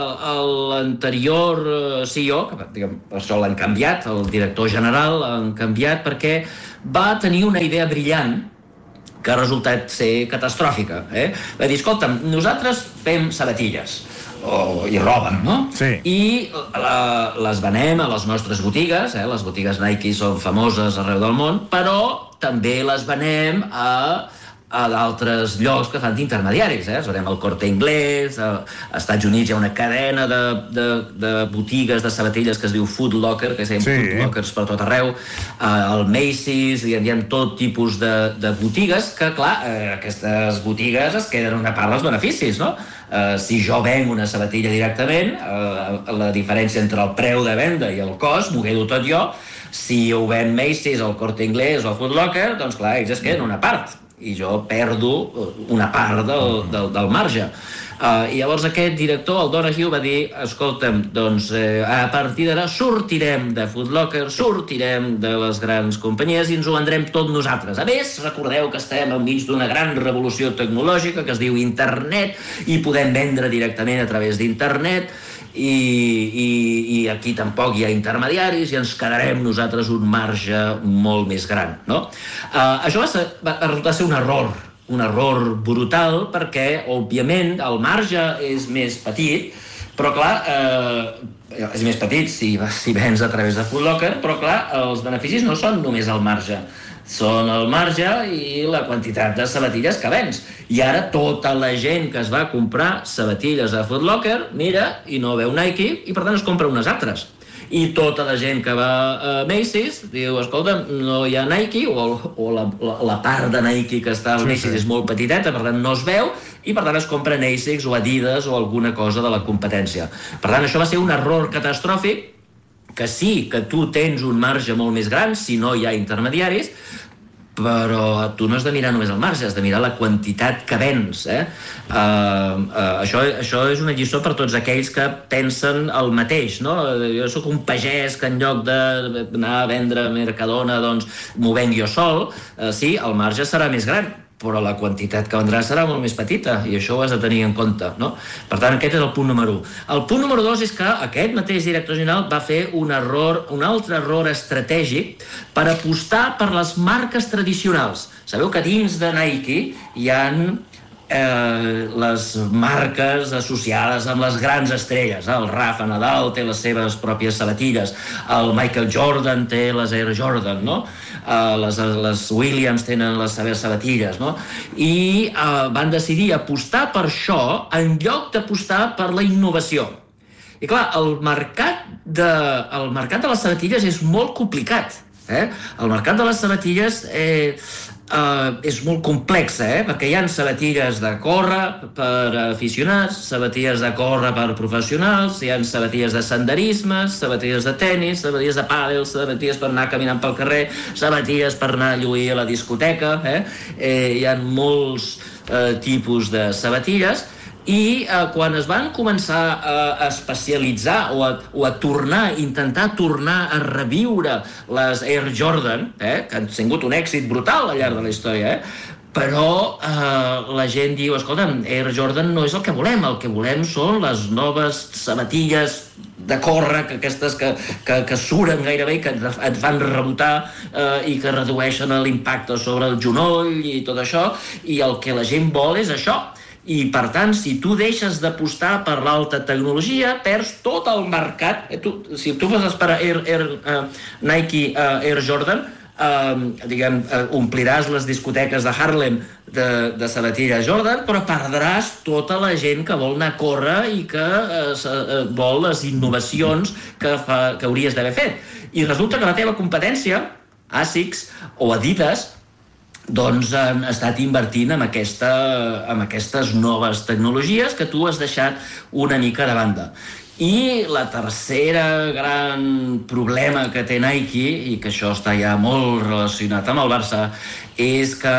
l'anterior C E O, que diguem, per això l'han canviat, el director general l'han canviat perquè va tenir una idea brillant que ha resultat ser catastròfica. Eh? Va dir, escolta'm, nosaltres fem sabatilles o, i roba, no? Sí. I la, les venem a les nostres botigues, eh? Les botigues Nike són famoses arreu del món, però també les venem a, a d'altres llocs que fan d'intermediaris, eh? Les venem al Corte Inglés, a, a Estats Units hi ha una cadena de, de, de botigues de sabatilles que es diu Foot Locker, que sent sí. Foot Lockers per tot arreu, al Macy's, hi ha, hi ha tot tipus de, de botigues que, clar, eh, aquestes botigues es queden una part dels beneficis, no? Uh, si jo venc una sabatilla directament, uh, la diferència entre el preu de venda i el cost m'ho quedo tot jo. Si ho ven Macy's, el Corte Inglés o el Foot Locker, doncs clar, ells es queden una part i jo perdo una part del, del, del marge. Uh, I llavors aquest director, el Donahue, va dir, escolta'm, doncs eh, a partir d'ara sortirem de Foot Locker, sortirem de les grans companyies i ens ho vendrem tot nosaltres. A més, recordeu que estem enmig d'una gran revolució tecnològica que es diu internet i podem vendre directament a través d'internet i, i, i aquí tampoc hi ha intermediaris i ens quedarem nosaltres un marge molt més gran, no? Uh, això va, ser, va, va ser un error un error brutal perquè, òbviament, el marge és més petit, però clar, eh, és més petit si, si vens a través de Foot Locker, però clar, els beneficis no són només el marge, són el marge i la quantitat de sabatilles que vens. I ara tota la gent que es va comprar sabatilles a Foot Locker mira i no veu Nike i per tant es compra unes altres. I tota la gent que va a Macy's diu, escolta, no hi ha Nike o, o la, la, la part de Nike que està al Macy's sí, sí. és molt petiteta, per tant no es veu i per tant es compra Asics o Adidas o alguna cosa de la competència. Per tant, això va ser un error catastròfic que sí, que tu tens un marge molt més gran si no hi ha intermediaris, però tu no has de mirar només el marge, has de mirar la quantitat que vens. Eh? Uh, uh, això, això és una lliçó per tots aquells que pensen el mateix. No? Jo sóc un pagès que en lloc d'anar a vendre a Mercadona doncs m'ho venc jo sol. Uh, sí, el marge serà més gran, però la quantitat que vendrà serà molt més petita i això ho has de tenir en compte, no? Per tant, aquest és el punt número un. El punt número dos és que aquest mateix director general va fer un error, un altre error estratègic per apostar per les marques tradicionals. Sabeu que dins de Nike hi ha eh, les marques associades amb les grans estrelles. El Rafa Nadal té les seves pròpies sabatilles, el Michael Jordan té les Air Jordan, no? Uh, les, les Williams tenen les seves sabatilles, no? I uh, van decidir apostar per això en lloc d'apostar per la innovació. I clar, el mercat de, el mercat de les sabatilles és molt complicat. Eh? El mercat de les sabatilles eh, Uh, és molt complexa, eh? Perquè hi ha sabatilles de córrer per aficionats, sabatilles de córrer per professionals, hi ha sabatilles de senderisme, sabatilles de tennis, sabatilles de pàdel, sabatilles per anar caminant pel carrer, sabatilles per anar a lluir a la discoteca, eh? Eh, hi ha molts eh, tipus de sabatilles. I eh, quan es van començar a especialitzar o a, o a tornar, intentar tornar a reviure les Air Jordan, eh, que han tingut un èxit brutal al llarg de la història, eh, però eh, la gent diu, escolta, Air Jordan no és el que volem, el que volem són les noves sabatilles de córrer, que aquestes que, que, que suren gairebé, que et fan rebotar eh, i que redueixen l'impacte sobre el genoll i tot això, i el que la gent vol és això. I, per tant, si tu deixes d'apostar per l'alta tecnologia, perds tot el mercat. Eh, tu, si tu fas per Air, Air, uh, Nike uh, Air Jordan, uh, diguem, uh, ompliràs les discoteques de Harlem de, de sabatilles Jordan, però perdràs tota la gent que vol anar a córrer i que uh, uh, vol les innovacions que, fa, que hauries d'haver fet. I resulta que la teva competència, Asics o Adidas, doncs han estat invertint en, aquesta, en aquestes noves tecnologies que tu has deixat una mica de banda. I la tercera gran problema que té Nike, i que això està ja molt relacionat amb el Barça, és que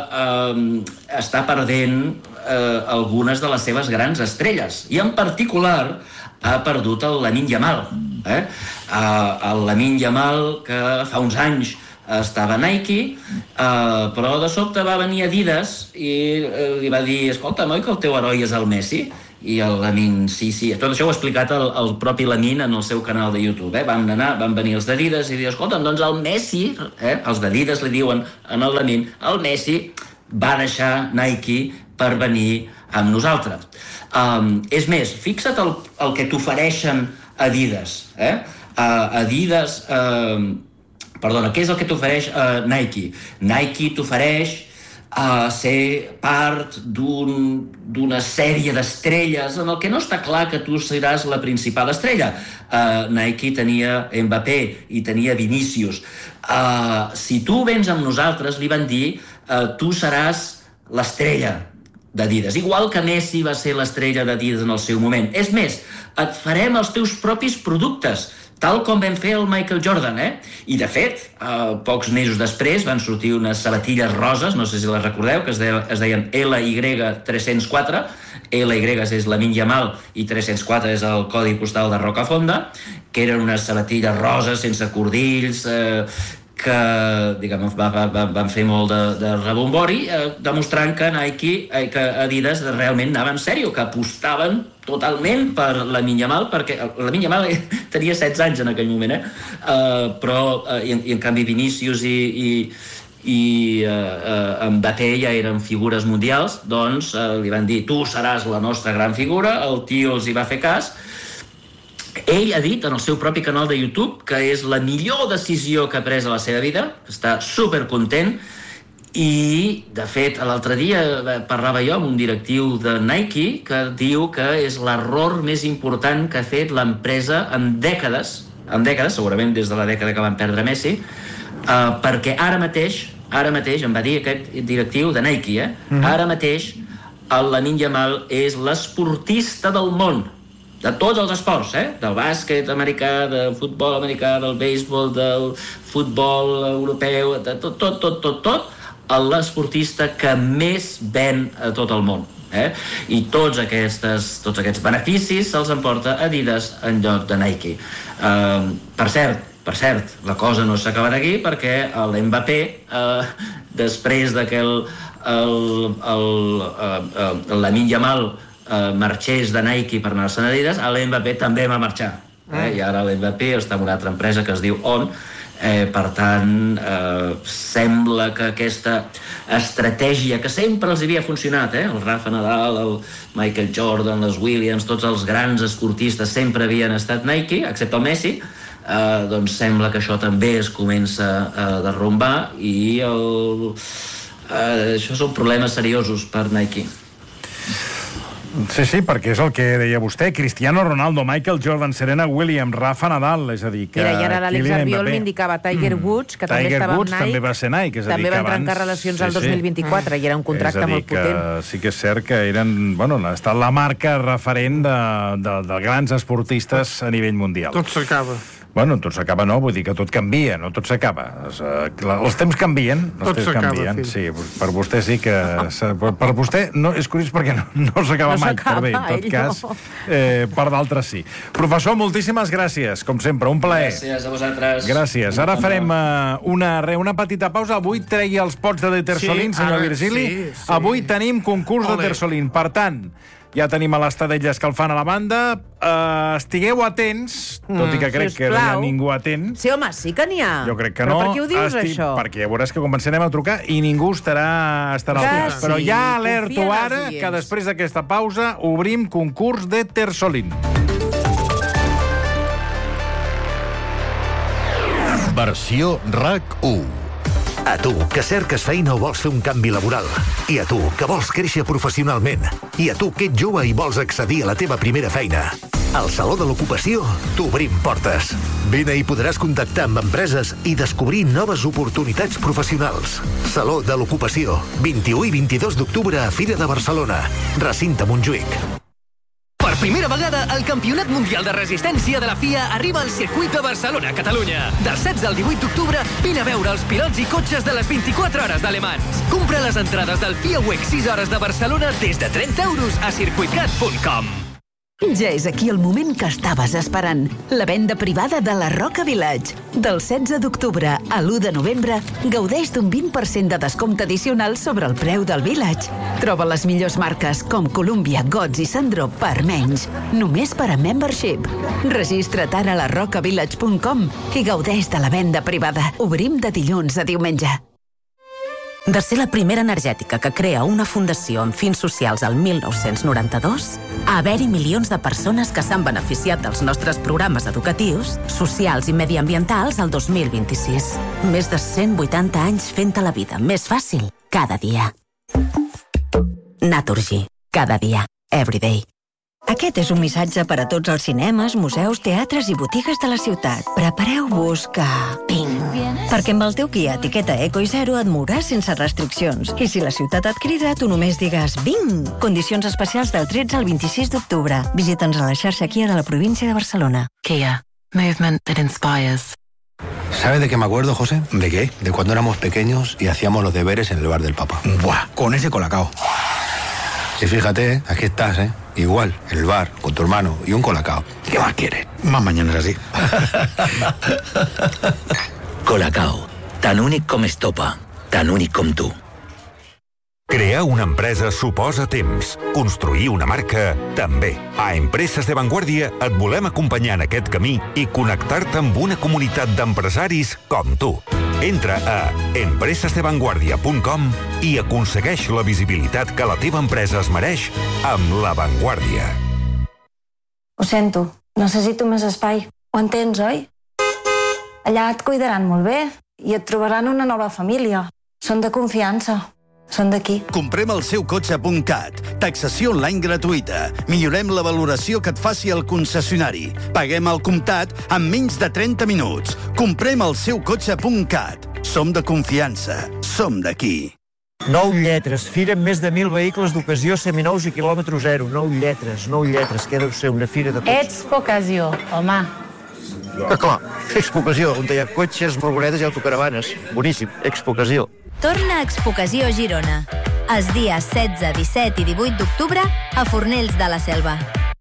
eh, està perdent eh, algunes de les seves grans estrelles. I en particular ha perdut el Lamine Yamal. Eh? Eh, el Lamine Yamal, que fa uns anys estava a Nike, eh, però de sobte va venir Adidas i eh, li va dir, escolta, oi que el teu heroi és el Messi? I el Lamine, sí, sí, tot això ho ha explicat el, el propi Lamine en el seu canal de YouTube. Eh? Van anar, van venir els d'Adidas i dir, escolta, doncs el Messi, eh? els d'Adidas li diuen en el Lamine, el Messi va deixar Nike per venir amb nosaltres. Um, és més, fixa't el, el que t'ofereixen Adidas. Eh? Uh, Adidas, uh, perdona, què és el que t'ofereix uh, Nike? Nike t'ofereix a ser part d'un, d'una sèrie d'estrelles en el que no està clar que tu seràs la principal estrella. Uh, Nike tenia Mbappé i tenia Vinícius. Uh, si tu vens amb nosaltres, li van dir, uh, tu seràs l'estrella d'Adidas. Igual que Messi va ser l'estrella d'Adidas en el seu moment. És més, et farem els teus propis productes, tal com vam fer el Michael Jordan, eh? I, de fet, eh, pocs mesos després van sortir unes sabatilles roses, no sé si les recordeu, que es, de, es deien L Y tres-cents quatre, L Y és Lamine Yamal i tres-cents quatre és el codi postal de Rocafonda, que eren unes sabatilles roses sense cordills, eh, que diguem, va, va, van fer molt de, de rebombori, eh, demostrant que Nike, eh, que Adidas realment anava en sèrio, que apostaven totalment per Lamine Yamal, perquè Lamine Yamal tenia setze anys en aquell moment, eh? Uh, però, uh, i, en, i en canvi Vinícius i, i, i uh, uh, Mbappé ja eren figures mundials, doncs uh, li van dir, tu seràs la nostra gran figura, el tio els hi va fer cas. Ell ha dit en el seu propi canal de YouTube que és la millor decisió que ha pres a la seva vida, està supercontent, i, de fet, l'altre dia parlava jo amb un directiu de Nike que diu que és l'error més important que ha fet l'empresa en dècades, en dècades, segurament des de la dècada que van perdre Messi, eh, perquè ara mateix, ara mateix, em va dir aquest directiu de Nike, eh? Mm-hmm. Ara mateix el Lamine Yamal és l'esportista del món, de tots els esports, eh? Del bàsquet americà, del futbol americà, del béisbol, del futbol europeu, de tot, tot, tot, tot, tot, l'esportista que més ven a tot el món. Eh? I tots, aquestes, tots aquests beneficis se'ls emporta Adidas en lloc de Nike. Uh, per cert, per cert, la cosa no s'ha acabat aquí perquè l'Mbappé, uh, després de que el, el, el, el, el Lamine Yamal uh, marxés de Nike per anar-se'n a Adidas, l'Mbappé també va marxar. Eh? I ara l'Mbappé està en una altra empresa que es diu On. Eh, per tant, eh, sembla que aquesta estratègia que sempre els havia funcionat, eh? El Rafa Nadal, el Michael Jordan, les Williams, tots els grans esportistes sempre havien estat Nike, excepte el Messi, eh, doncs sembla que això també es comença a derrumbar i el, eh, això són problemes seriosos per Nike. Sí, sí, perquè és el que deia vostè. Cristiano Ronaldo, Michael Jordan, Serena Williams, Rafa Nadal, és a dir que... Mira, i ara l'Àlex Arbiol m'indicava Tiger Woods, que també Tiger estava Woods amb Nike. també va ser Nike, és a dir també que va abans... trencar relacions sí, al dos mil vint-i-quatre sí. i era un contracte molt potent. Que sí que és cert que eren... Bueno, ha estat la marca referent de, de, de grans esportistes a nivell mundial. Tot s'acaba. Bueno, tot s'acaba no, vull dir que tot canvia, no tot s'acaba. Els temps canvien, els tot temps canvien. Fill. Sí, per vostè sí que... Per vostè no, és curiós perquè no, no s'acaba no mai, per bé, en tot cas, no. eh, per d'altres sí. Professor, moltíssimes gràcies, com sempre, un plaer. Gràcies a vosaltres. Gràcies. Ara farem uh, una, una petita pausa. Avui treia els pots de Detersolin, sí, senyor Virgili. Sí, sí. Avui tenim concurs de Detersolin. Per tant, ja tenim a l'estadella escalfant a la banda. Uh, estigueu atents, tot mm. i que crec Sisplau. que no hi ha ningú atent. Sí, home, sí que n'hi ha. Jo crec que Però no. per què ho dius, Estic... això? Perquè ja veuràs que començarem a trucar i ningú estarà, estarà al cas. Sí, Però ja alerto confia en ara els que després d'aquesta pausa obrim concurs de Tersolin. Versió RAC u. A tu, que cerques feina o vols fer un canvi laboral. I a tu, que vols créixer professionalment. I a tu, que ets jove i vols accedir a la teva primera feina. Al Saló de l'Ocupació t'obrim portes. Vine i podràs contactar amb empreses i descobrir noves oportunitats professionals. Saló de l'Ocupació, vint-i-u i vint-i-dos d'octubre a Fira de Barcelona. Recinte Montjuïc. Per primera vegada, el Campionat Mundial de Resistència de la F I A arriba al circuit de Barcelona, Catalunya. Del setze al divuit d'octubre, vine a veure els pilots i cotxes de les vint-i-quatre hores de Le Mans. Compra les entrades del F I A WEC sis hores de Barcelona des de trenta euros a circuitcat punt com. Ja és aquí el moment que estaves esperant. La venda privada de la Roca Village. Del setze d'octubre a l'u de novembre, gaudeix d'un vint per cent de descompte addicional sobre el preu del Village. Troba les millors marques com Columbia, Gods i Sandro per menys. Només per a membership. Registra't ara a la roca village punt com i gaudeix de la venda privada. Obrim de dilluns a diumenge. De ser la primera energètica que crea una fundació amb fins socials al mil nou-cents noranta-dos, a haver-hi milions de persones que s'han beneficiat dels nostres programes educatius, socials i mediambientals al dos mil vint-i-sis. Més de cent vuitanta anys fent-te la vida més fàcil cada dia. Naturgy. Cada dia. Everyday. Aquest és un missatge per a tots els cinemes, museus, teatres i botigues de la ciutat. Prepareu-vos que... Ping! Perquè amb el teu Kia etiqueta Eco i Zero et mouràs sense restriccions. I si la ciutat et crida, tu només digues Bing! Condicions especials del tretze al vint-i-sis d'octubre. Visita'ns a la xarxa Kia de la província de Barcelona. Kia. Movement that inspires. ¿Sabes de qué me acuerdo, José? ¿De qué? De cuando éramos pequeños y hacíamos los deberes en el bar del papá. ¡Buah! Con ese colacao. Y fíjate, aquí estás, ¿eh? Igual, en el bar, con tu hermano y un colacao. ¿Qué más quieres? Más mañanas así. Colacao. Tan únic com Estopa. Tan únic com tu. Crear una empresa suposa temps. Construir una marca, també. A Empreses de Vanguardia et volem acompanyar en aquest camí i connectar-te amb una comunitat d'empresaris com tu. Entra a empreses de vanguardia punt com i aconsegueix la visibilitat que la teva empresa es mereix amb La Vanguardia. Ho sento, necessito més espai. Ho entens, oi? Allà et cuidaran molt bé i et trobaran una nova família. Són de confiança. Són d'aquí. Comprem el seu cotxe punt cat. Taxació online gratuïta. Millorem la valoració que et faci el concessionari. Paguem el comptat en menys de trenta minuts. Comprem el seu cotxe punt cat. Som de confiança. Som d'aquí. Nou lletres. Fira amb més de mil vehicles d'ocasió seminous i quilòmetre zero. Nou lletres, nou lletres. Què deu ser una fira de cotxes? Expo Ocasió, home. Ah, clar, Expo Ocasió, on hi ha cotxes, furgonetes i autocaravanes. Boníssim, Expo Ocasió. Torna a Expo Ocasió Girona. Els dies setze, disset i divuit d'octubre a Fornells de la Selva.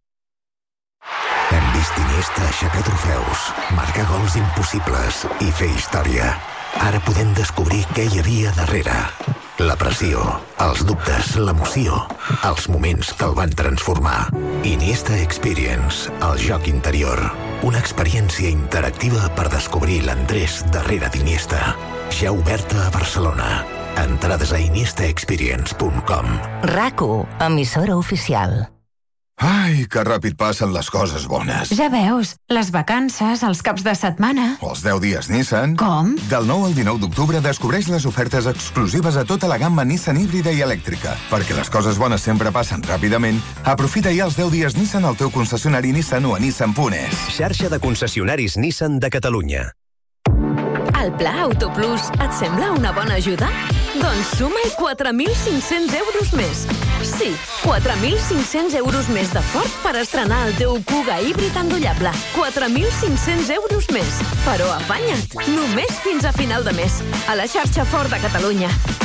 Hem vist Iniesta aixecar trofeus, marcar gols impossibles i fer història. Ara podem descobrir què hi havia darrere. La pressió, els dubtes, l'emoció, els moments que el van transformar. Iniesta Experience, el joc interior. Una experiència interactiva per descobrir l'Andrés darrere d'Iniesta. Ja oberta a Barcelona. Entrades a iniesta experience punt com. RAC u, emissora oficial. Ai, que ràpid passen les coses bones. Ja veus, les vacances, els caps de setmana... Els deu dies Nissan. Com? Del nou al dinou d'octubre descobreix les ofertes exclusives a tota la gamma Nissan híbrida i elèctrica. Perquè les coses bones sempre passen ràpidament, aprofita ja els deu dies Nissan al teu concessionari Nissan o a nissan punt es. Xarxa de concessionaris Nissan de Catalunya. El Pla Autoplus et sembla una bona ajuda? Doncs suma-hi quatre mil cinc-cents euros més. Sí, quatre mil cinc-cents euros més de Ford per estrenar el teu Kuga híbrid endollable. quatre mil cinc-cents euros més. Però afanya't, només fins a final de mes. A la xarxa Ford de Catalunya.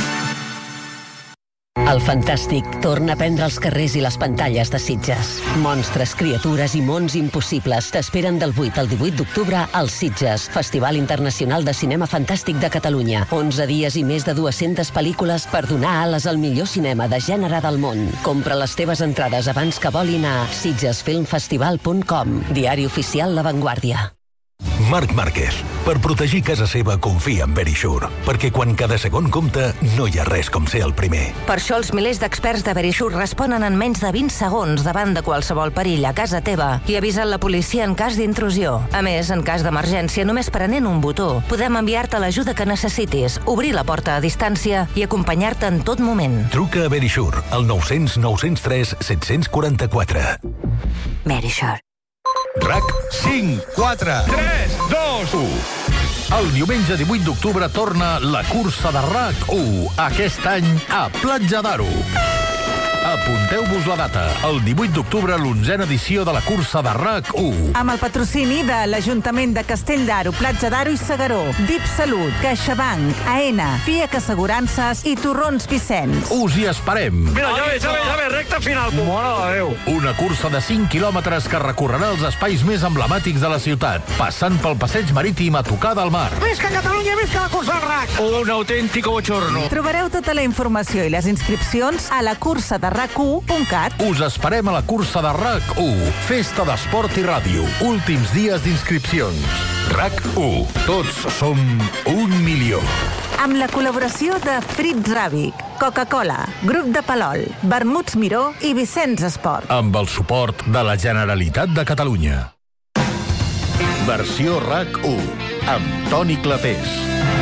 El Fantàstic torna a prendre els carrers i les pantalles de Sitges. Monstres, criatures i mons impossibles t'esperen del vuit al divuit d'octubre als Sitges, Festival Internacional de Cinema Fantàstic de Catalunya. onze dies i més de dues-centes pel·lícules per donar ales al millor cinema de gènere del món. Compra les teves entrades abans que volin a sitges film festival punt com. Diari oficial La Vanguardia. Marc Márquez. Per protegir casa seva confia en Verisure, perquè quan cada segon compta no hi ha res com ser el primer. Per això els milers d'experts de Verisure responen en menys de vint segons davant de qualsevol perill a casa teva i avisen la policia en cas d'intrusió. A més, en cas d'emergència, només prenent un botó, podem enviar-te l'ajuda que necessitis, obrir la porta a distància i acompanyar-te en tot moment. Truca a Verisure al nou cents nou cents tres set cents quaranta-quatre. Verisure. RAC cinc, quatre, tres, dos, u. El diumenge divuit d'octubre torna la cursa de RAC u, aquest any a Platja d'Aro. Apunteu-vos la data, el divuit d'octubre, l'onzena edició de la cursa de RAC u. Amb el patrocini de l'Ajuntament de Castell d'Aro, Platja d'Aro i Segaró, D I P Salut, CaixaBank, AENA, FIAC Assegurances i Torrons Vicenç. Us hi esperem. Mira, ja ve, ja ve, ja ve, recta final. Mare de Déu. Una cursa de cinc quilòmetres que recorrerà els espais més emblemàtics de la ciutat, passant pel passeig marítim a tocar del mar. Visca Catalunya, visca la cursa del RAC. Un autèntic bochorno. Trobareu tota la informació i les inscripcions a la cursa de RAC u punt cat. Us esperem a la cursa de RAC u, festa d'esport i ràdio, últims dies d'inscripcions. RAC u, tots som un milió. Amb la col·laboració de Fritz Ràbic, Coca-Cola, Grup de Palol, Vermuts Miró i Vicenç Esport. Amb el suport de la Generalitat de Catalunya. Versió RAC u, amb Toni Clapés.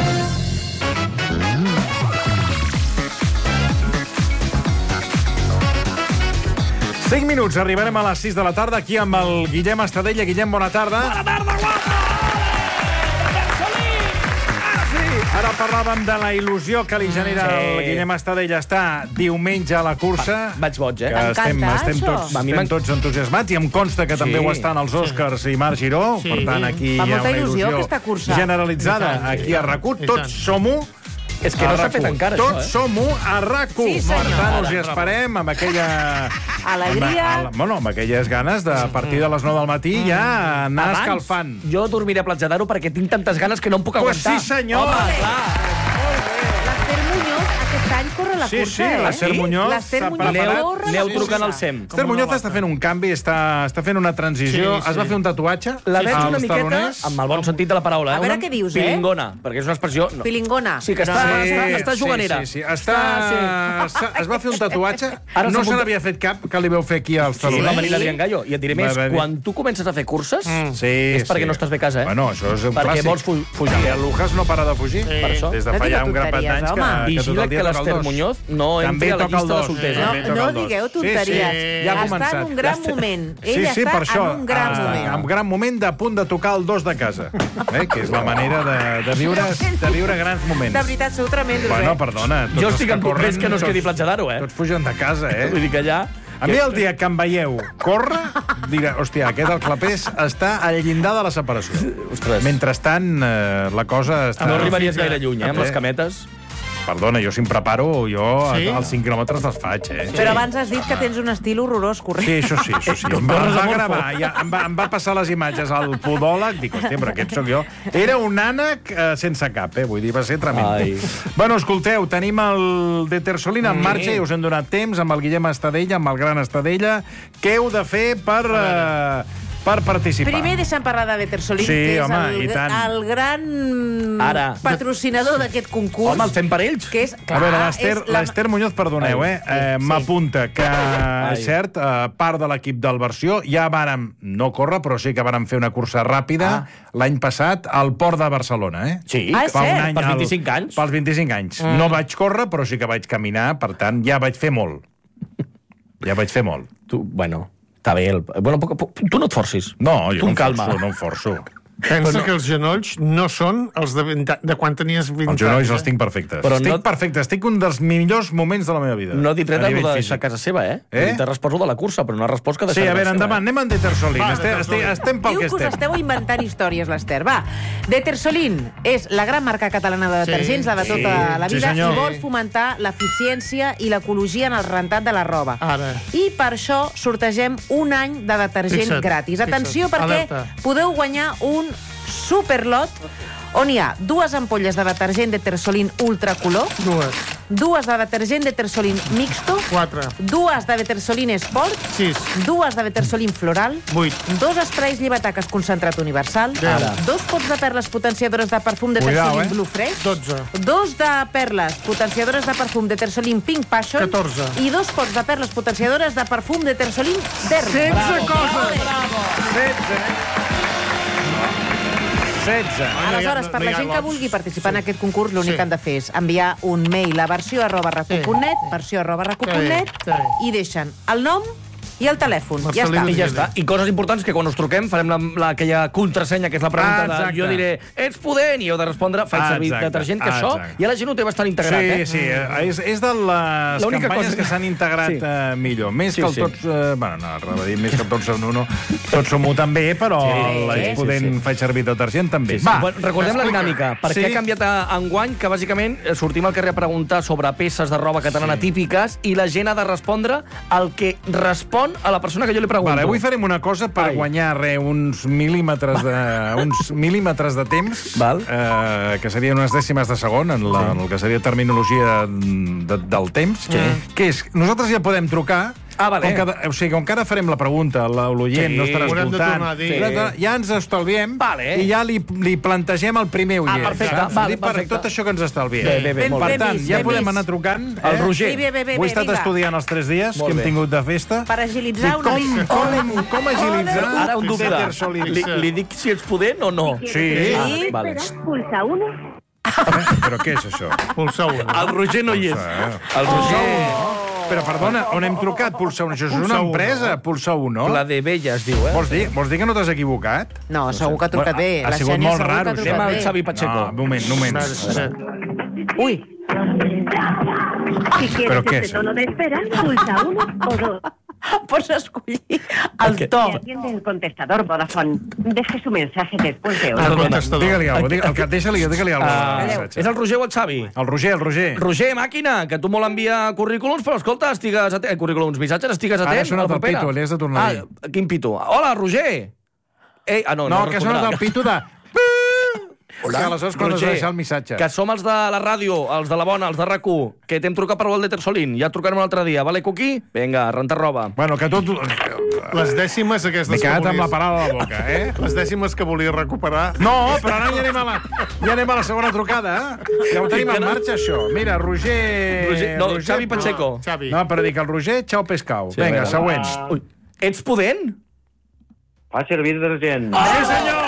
cinc minuts, arribarem a les sis de la tarda aquí amb el Guillem Estadella. Guillem, bona tarda. Bona tarda, guapa! Ah, sí! Ara parlàvem de la il·lusió que li genera sí. el Guillem Estadella estar diumenge a la cursa. Va, vaig boig, eh? Que estem, estem, tots, estem tots entusiasmats i em consta que sí. també ho estan els Oscars sí. i Marc Giró. Sí. Per tant, aquí Fa hi ha una il·lusió, il·lusió generalitzada. Aquí a RAC u, tots som-ho. És que no s'ha fet encara, Tots això, eh? som-ho a RAC u. Sí, per tant, us hi Ara, esperem amb aquella... Alegria. Amb, amb, bueno, amb aquelles ganes de a partir de les nou del matí ja anar Abans, escalfant. Jo dormiré a Platja d'Aro perquè tinc tantes ganes que no em puc pues aguantar. Pues sí, senyor. Home, clar. L'Ester Muñoz aquest any corre la sí, cursa, sí, eh? l'Ester Muñoz L'Ester s'ha Muñoz preparat. corre Aneu la trucant cursa. al SEM. L'Ester Muñoz està fent un canvi, està, està fent una transició. Sí, sí. Es va fer un tatuatge La veig als una miqueta, taloners. amb el bon sentit de la paraula, eh? A veure una què dius, eh? Pilingona, perquè és una expressió... No. Pilingona. Sí, que està, Sí, està, està juganera. Sí, sí, sí. Està, està, es va fer un tatuatge. Ara no s'ha se n'havia fet cap, que li veu fer aquí als Sí, taloners. va venir l'Adrián Gallo. I et diré més, Va venir. quan tu comences a fer curses, Mm. Sí, és perquè sí. no estàs bé a casa, eh? Bueno, això és un perquè clàssic. vols fu fugir. Que el Lujas no para de fugir. Sí. Per això. Des de fa No ja digueu un grapat tonteries, d'anys que, home. que tot Vigila el dia que toca el l'Ester dos. Muñoz no També entri a la toca el llista de dos. solters. No, També toca no el dos. digueu tonteries. Sí, sí, ja ha està començat. en un gran moment. Ell Sí, sí, està per això. en un gran Ah, moment. en gran moment de punt de tocar el dos de casa. Eh? Que és la manera de, de, viure, de viure grans moments. De veritat, sou tremendos, Bueno, eh? perdona. Jo estic en corren, més que no es quedi Platja d'Aro, eh? Tots fugen de casa, eh? Vull dir que allà... A mi el dia que em veieu córrer, diré, hòstia, aquest el Clapés està al llindar de la separació. Ostres. Mentrestant, eh, la cosa està... No arribaries gaire lluny, eh, amb les cametes. Perdona, jo si em preparo, jo Sí? als cinc quilòmetres les faig, eh? Però abans has dit que tens un estil horrorós corrent. Sí, això sí, això sí. Em va, em va gravar, ja, em, va, em va passar les imatges al podòleg, dic, hòstia, però aquest sóc jo. Era un ànec eh, sense cap, eh? Vull dir, va ser tremendo. Ai. Bueno, escolteu, tenim el Detersolin en marxa i us hem donat temps amb el Guillem Estadella, amb el gran Estadella. Què heu de fer per... Eh, per participar. Primer deixa'm parlar de Detersolin, Sí, que és home, el, i tant. el gran Ara. patrocinador d'aquest concurs. Home, el fem per ells. Que és, clar, A veure, l'Ester és la- l'Ester Muñoz, perdoneu, Ai, eh? eh M'apunta que, Ai. és cert, eh, part de l'equip del Versió ja vàrem, no córrer, però sí que vàrem fer una cursa ràpida Ah. l'any passat al Port de Barcelona, eh? Sí, Ah, és fa un cert? any, pels al- vint-i-cinc anys. Pels vint-i-cinc anys. Mm. No vaig córrer, però sí que vaig caminar, per tant, ja vaig fer molt. Ja vaig fer molt. Tu, bueno, està bé. El... Bueno, poc, poc, tu no et forcis. No, jo tu no em em calma. forço, no em forço. Pensa no. que els genolls no són els de, vint, de quan tenies vint Els genolls anys. els tinc perfectes. Però estic no- perfecte, estic un dels millors moments de la meva vida. No ha dit res a de nivell lo de físic. deixar casa seva, eh? Eh? T'ha respost de la cursa, però no ha respost que Sí, deixar a veure, casa seva, endavant, anem amb Detersolin. Va, Estem, estem, Detersolin. estem pel Diu que que us estem. esteu inventant històries, l'Ester. Va, Detersolin és la gran marca catalana de detergents, la de tota Sí, la sí, vida, senyor. i vol fomentar l'eficiència i l'ecologia en el rentat de la roba. Ara. I per això sortegem un any de detergent Fixa't, gratis. fixa't. Atenció, perquè Alerta. podeu guanyar un superlot on hi ha dues ampolles de detergent Detersolin ultracolor, Dues. dues de detergent Detersolin mixto, Quatre. dues de Detersolin Sport, Sis. dues de Detersolin floral, Vuit. dos sprays llevataques concentrat universal, Deu. dos pots de perles potenciadores de perfum Detersolin Cuidao, eh? Blue Fresh, Dotze. dos de perles potenciadores de perfum Detersolin Pink Passion Catorze. i dos pots de perles potenciadores de perfum Detersolin Derma. Setze coses. setze. setze. Aleshores, per la gent que vulgui participar en aquest concurs, l'únic que han de fer és enviar un mail a versió arroba racu punt net, versió arroba racu punt net, i deixen el nom I el telèfon, ja està. I ja està. I coses importants que quan us truquem farem la, la, aquella contrasenya, que és la pregunta Ah, de jo diré, ets pudent, i heu de respondre, faig Ah, servir exacte, detergent, que això exacte. ja la gent ho té bastant integrat, sí, eh? Sí, sí, és, és de les L'única campanyes cosa que s'han integrat Sí. eh, millor. Més Sí, que el sí. tots... Eh, bueno, no, res de dir, més que el tots som uno, tots som u també, però Sí, l'Eix sí, Pudent sí. faig servir detergent també. Sí, sí. Va, Bueno, recordem la explica. dinàmica. Per Sí. què ha canviat a enguany? Que, bàsicament, eh, sortim al carrer a preguntar sobre peces de roba catalana sí. típiques i la gent ha de respondre el que respon a la persona que jo li pregunto. Vale, avui farem una cosa per Ai. guanyar re, uns mil·límetres de, uns mil·límetres de temps, Val. eh, que serien unes dècimes de segon, en, la, en el que seria terminologia de, del temps, Sí. que és, nosaltres ja podem trucar. Ah, vale. Com que, o sigui, com que ara farem la pregunta, l'oient Sí, no estarà haurem de escoltant, tornar a dir. sí. ja ens estalviem Vale. i ja li, li plantegem el primer oient. Ah, perfecte, saps? vale, Dic per perfecte. tot això que ens estalviem. Bé, bé, bé, molt per bé. tant, Ben vist, ja ben podem vist. anar trucant. El Roger. Sí, bé, bé, bé, Ho he estat vinga. estudiant els tres dies Molt que hem bé. tingut de festa. Per agilitzar I una com, mica. com, com agilitzar Ara un dubte. Detersolin? Li, li dic si ets pudent o no? Sí. Sí. Ah, vale. Pulsa uno. Però què és això? Pulsa un. El Roger no hi és. El Roger... Però, perdona, on hem trucat? Pulsa un. Això és Pulsa una un, empresa, Pulsa un, no? La de Bella es diu, eh? Vols dir, vols dir que no t'has equivocat? No, segur que ha trucat bé. Ha La sigut Xènia molt segur que ha raro, trucat Anem al bé. Xavi Pacheco. No, un moment, un moment. Ui, Si quieres ¿Pero qué este es? tono de espera, pulsa uno o dos. pots escollir el to. Y atiende el contestador Vodafone. Deje su mensaje después de El oír. contestador. Digue-li alguna cosa. Digue, deixa-li digue alguna Uh, cosa. és el Roger o el Xavi? El Roger, el Roger. Roger, màquina, que tu molt envia currículums, però escolta, estigues atent... Eh, currículums, missatges, estigues atent. Ara ha sonat a la el propera. pito, li has de tornar a dir. Ah, quin pito? Hola, Roger! Ei, ah, no, no, No, que ha sonat el pito de... Hola. Que aleshores quan has de Roger, deixar el missatge. que som els de la ràdio, els de la bona, els de RAC u, que t'hem trucat per el de Tersolín. Ja et trucarem un altre dia. Vale, Cuqui? Vinga, renta roba. Bueno, que tot... Les dècimes aquestes M'he que quedat amb la volies... parada a la boca, eh? Les dècimes que volia recuperar... No, però ara ja anem a la, ja anem a la segona trucada, eh? Ja ho tenim en marxa, això. Mira, Roger... Roger- no, Xavi Pacheco. Xavi. No, però dic el Roger, xau pescau. Sí, Vinga, a veure. següent. Ui, ets pudent? Fa servir detergent. Ah, sí, senyor!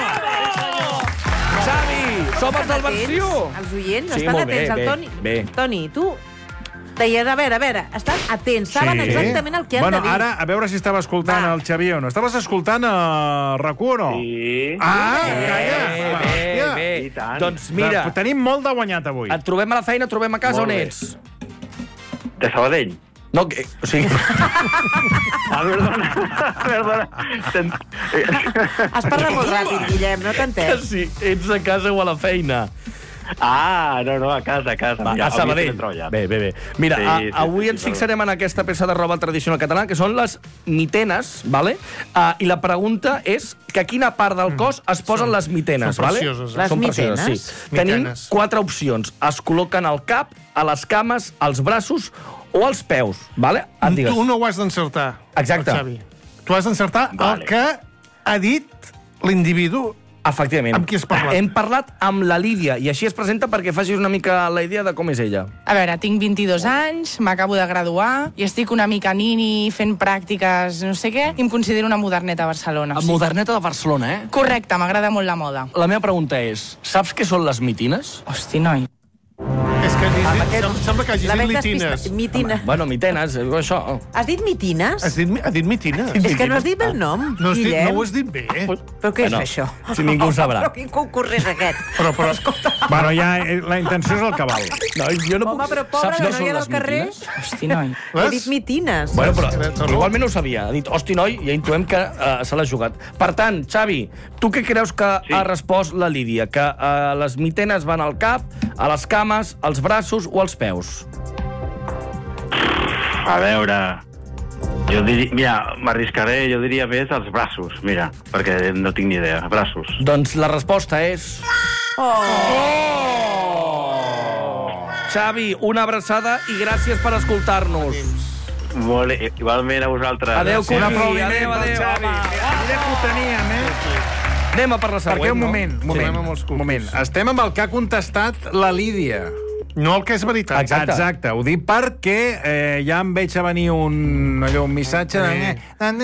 Xavi, som els del versió. Els oients Sí, estan molt bé, atents. El bé, Toni, bé. Toni, tu deies, a veure, a veure, estan atents, saben exactament el que han bueno, de dir. ara, a veure si estava escoltant Va. el Xavi o no. Estaves escoltant a RAC u o no? Sí. Ah, Bé, calla! bé, Hòstia. bé. I tant. Doncs mira, De- Tenim molt de guanyat avui. et trobem a la feina, et trobem a casa, Molt on bé. ets? De Sabadell. No, que, o sigui... Ah, perdona. perdona. Ten- Has parlat molt ràpid, Guillem, no que t'entens. sí, ets a casa o a la feina. Ah, no, no, a casa, a casa. Va, Mira, a avui Sabadell. estem treballant. Bé, bé, bé. Mira, Sí, a, sí, avui sí, ens sí, fixarem en aquesta peça de roba tradicional catalana, que són les mitenes, vale? Uh, I la pregunta és que a quina part del cos es posen les mitenes, són vale? precioses, eh? Les Són precioses, mitenes? sí. Tenim Mitenes. quatre opcions. Es col·loquen al cap, a les cames, als braços o als peus, vale? Et digues. Tu no ho has d'encertar, Exacte. Xavi. Tu has d'encertar Vale. el que ha dit l'individu. Efectivament. Amb qui has parlat? Hem parlat amb la Lídia, i així es presenta perquè facis una mica la idea de com és ella. A veure, tinc vint-i-dos anys, m'acabo de graduar i estic una mica nini fent pràctiques, no sé què, i em considero una moderneta a Barcelona. Moderneta de Barcelona, eh? Correcte, m'agrada molt la moda. La meva pregunta és, saps què són les mitines? Hosti, noi. És que hagis dit, sem- sembla que hagis La dit veig litines. despista- Mitina. Bueno, mitenes, és això. Has dit mitines? Has dit, ha dit mitines. És que no has dit bé el nom, No, has dit, Guillem. no ho has dit bé. Però què és Bueno, això? si ningú ho sabrà. Però quin concurs és aquest? Però, però, Bueno, ja eh, la intenció és el cabal. No, jo no Home, puc... però pobre, Saps que què no són hi ha les del carrer. mitines? Hosti, noi. He dit mitines. Bueno, però Secret, igualment ho sabia. Ha dit, hosti, noi, ja intuem que uh, se l'ha jugat. Per tant, Xavi, tu què creus que Sí. ha respost la Lídia? Que uh, les mitenes van al cap, a les cames, als braços o als peus? A veure... Jo diria... Mira, m'arriscaré, jo diria més als braços, mira, perquè no tinc ni idea. Braços. Doncs la resposta és... Oh! Xavi, una abraçada i gràcies per escoltar-nos. Molt bé, igualment a vosaltres. Adéu, Gràcies. Cuqui. Un aplaudiment Adéu, pel adéu, Xavi. home. Mira que ho teníem, eh? Anem a per la següent, Perquè un no? moment, un Sí. moment, Anem amb els un moment. Estem amb el que ha contestat la Lídia. no el que és veritat. Exacte. Exacte, ho dic perquè eh, ja em veig a venir un, allò, un missatge de...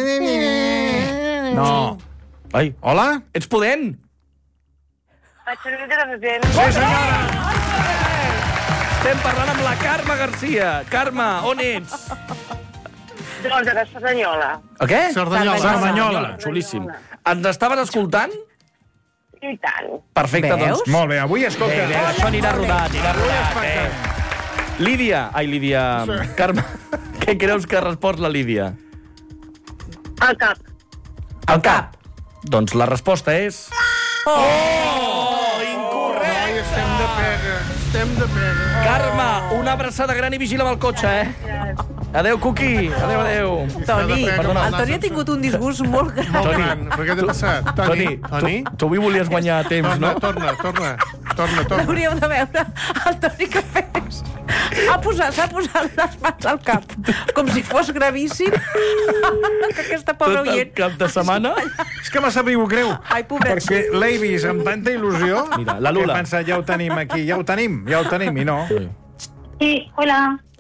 No. Ai, Hola? ets pudent? Faig servir detergent. Sí, senyora! Estem parlant amb la Carme Garcia. Carme, on ets? Doncs de Cerdanyola. A què? Cerdanyola. Cerdanyola. Xulíssim. Ens estaven escoltant? I tant. Perfecte, doncs. Molt bé, avui, escolta... Bé, bé, això anirà rodat, anirà rodat. Bé. Lídia, ai, Lídia... Carme, què creus que ha respost la Lídia? Al cap. Al cap. Doncs la resposta és... Oh! Incorrecte! Ai, estem de pega, estem de pega. Carme, una abraçada gran i vigila amb el cotxe, eh? Adéu, Cuqui. Adéu, adéu. Toni, el Toni ha tingut un disgust molt gran. Molt gran. Per què t'ha passat? Toni, Toni, tu, tu avui volies guanyar temps, torna, no? Torna, torna, torna, torna. Hauríeu de veure el Toni que fes. Ha posat, s'ha posat les mans al cap, com si fos gravíssim. Que aquesta pobra Tot el oient... cap de setmana... És que m'ha sabut greu. Ai, pobret. Perquè l'he vist amb tanta il·lusió... Mira, la Lula. Que he pensat, ja ho tenim aquí, ja ho tenim, ja ho tenim, i no. Sí, hola.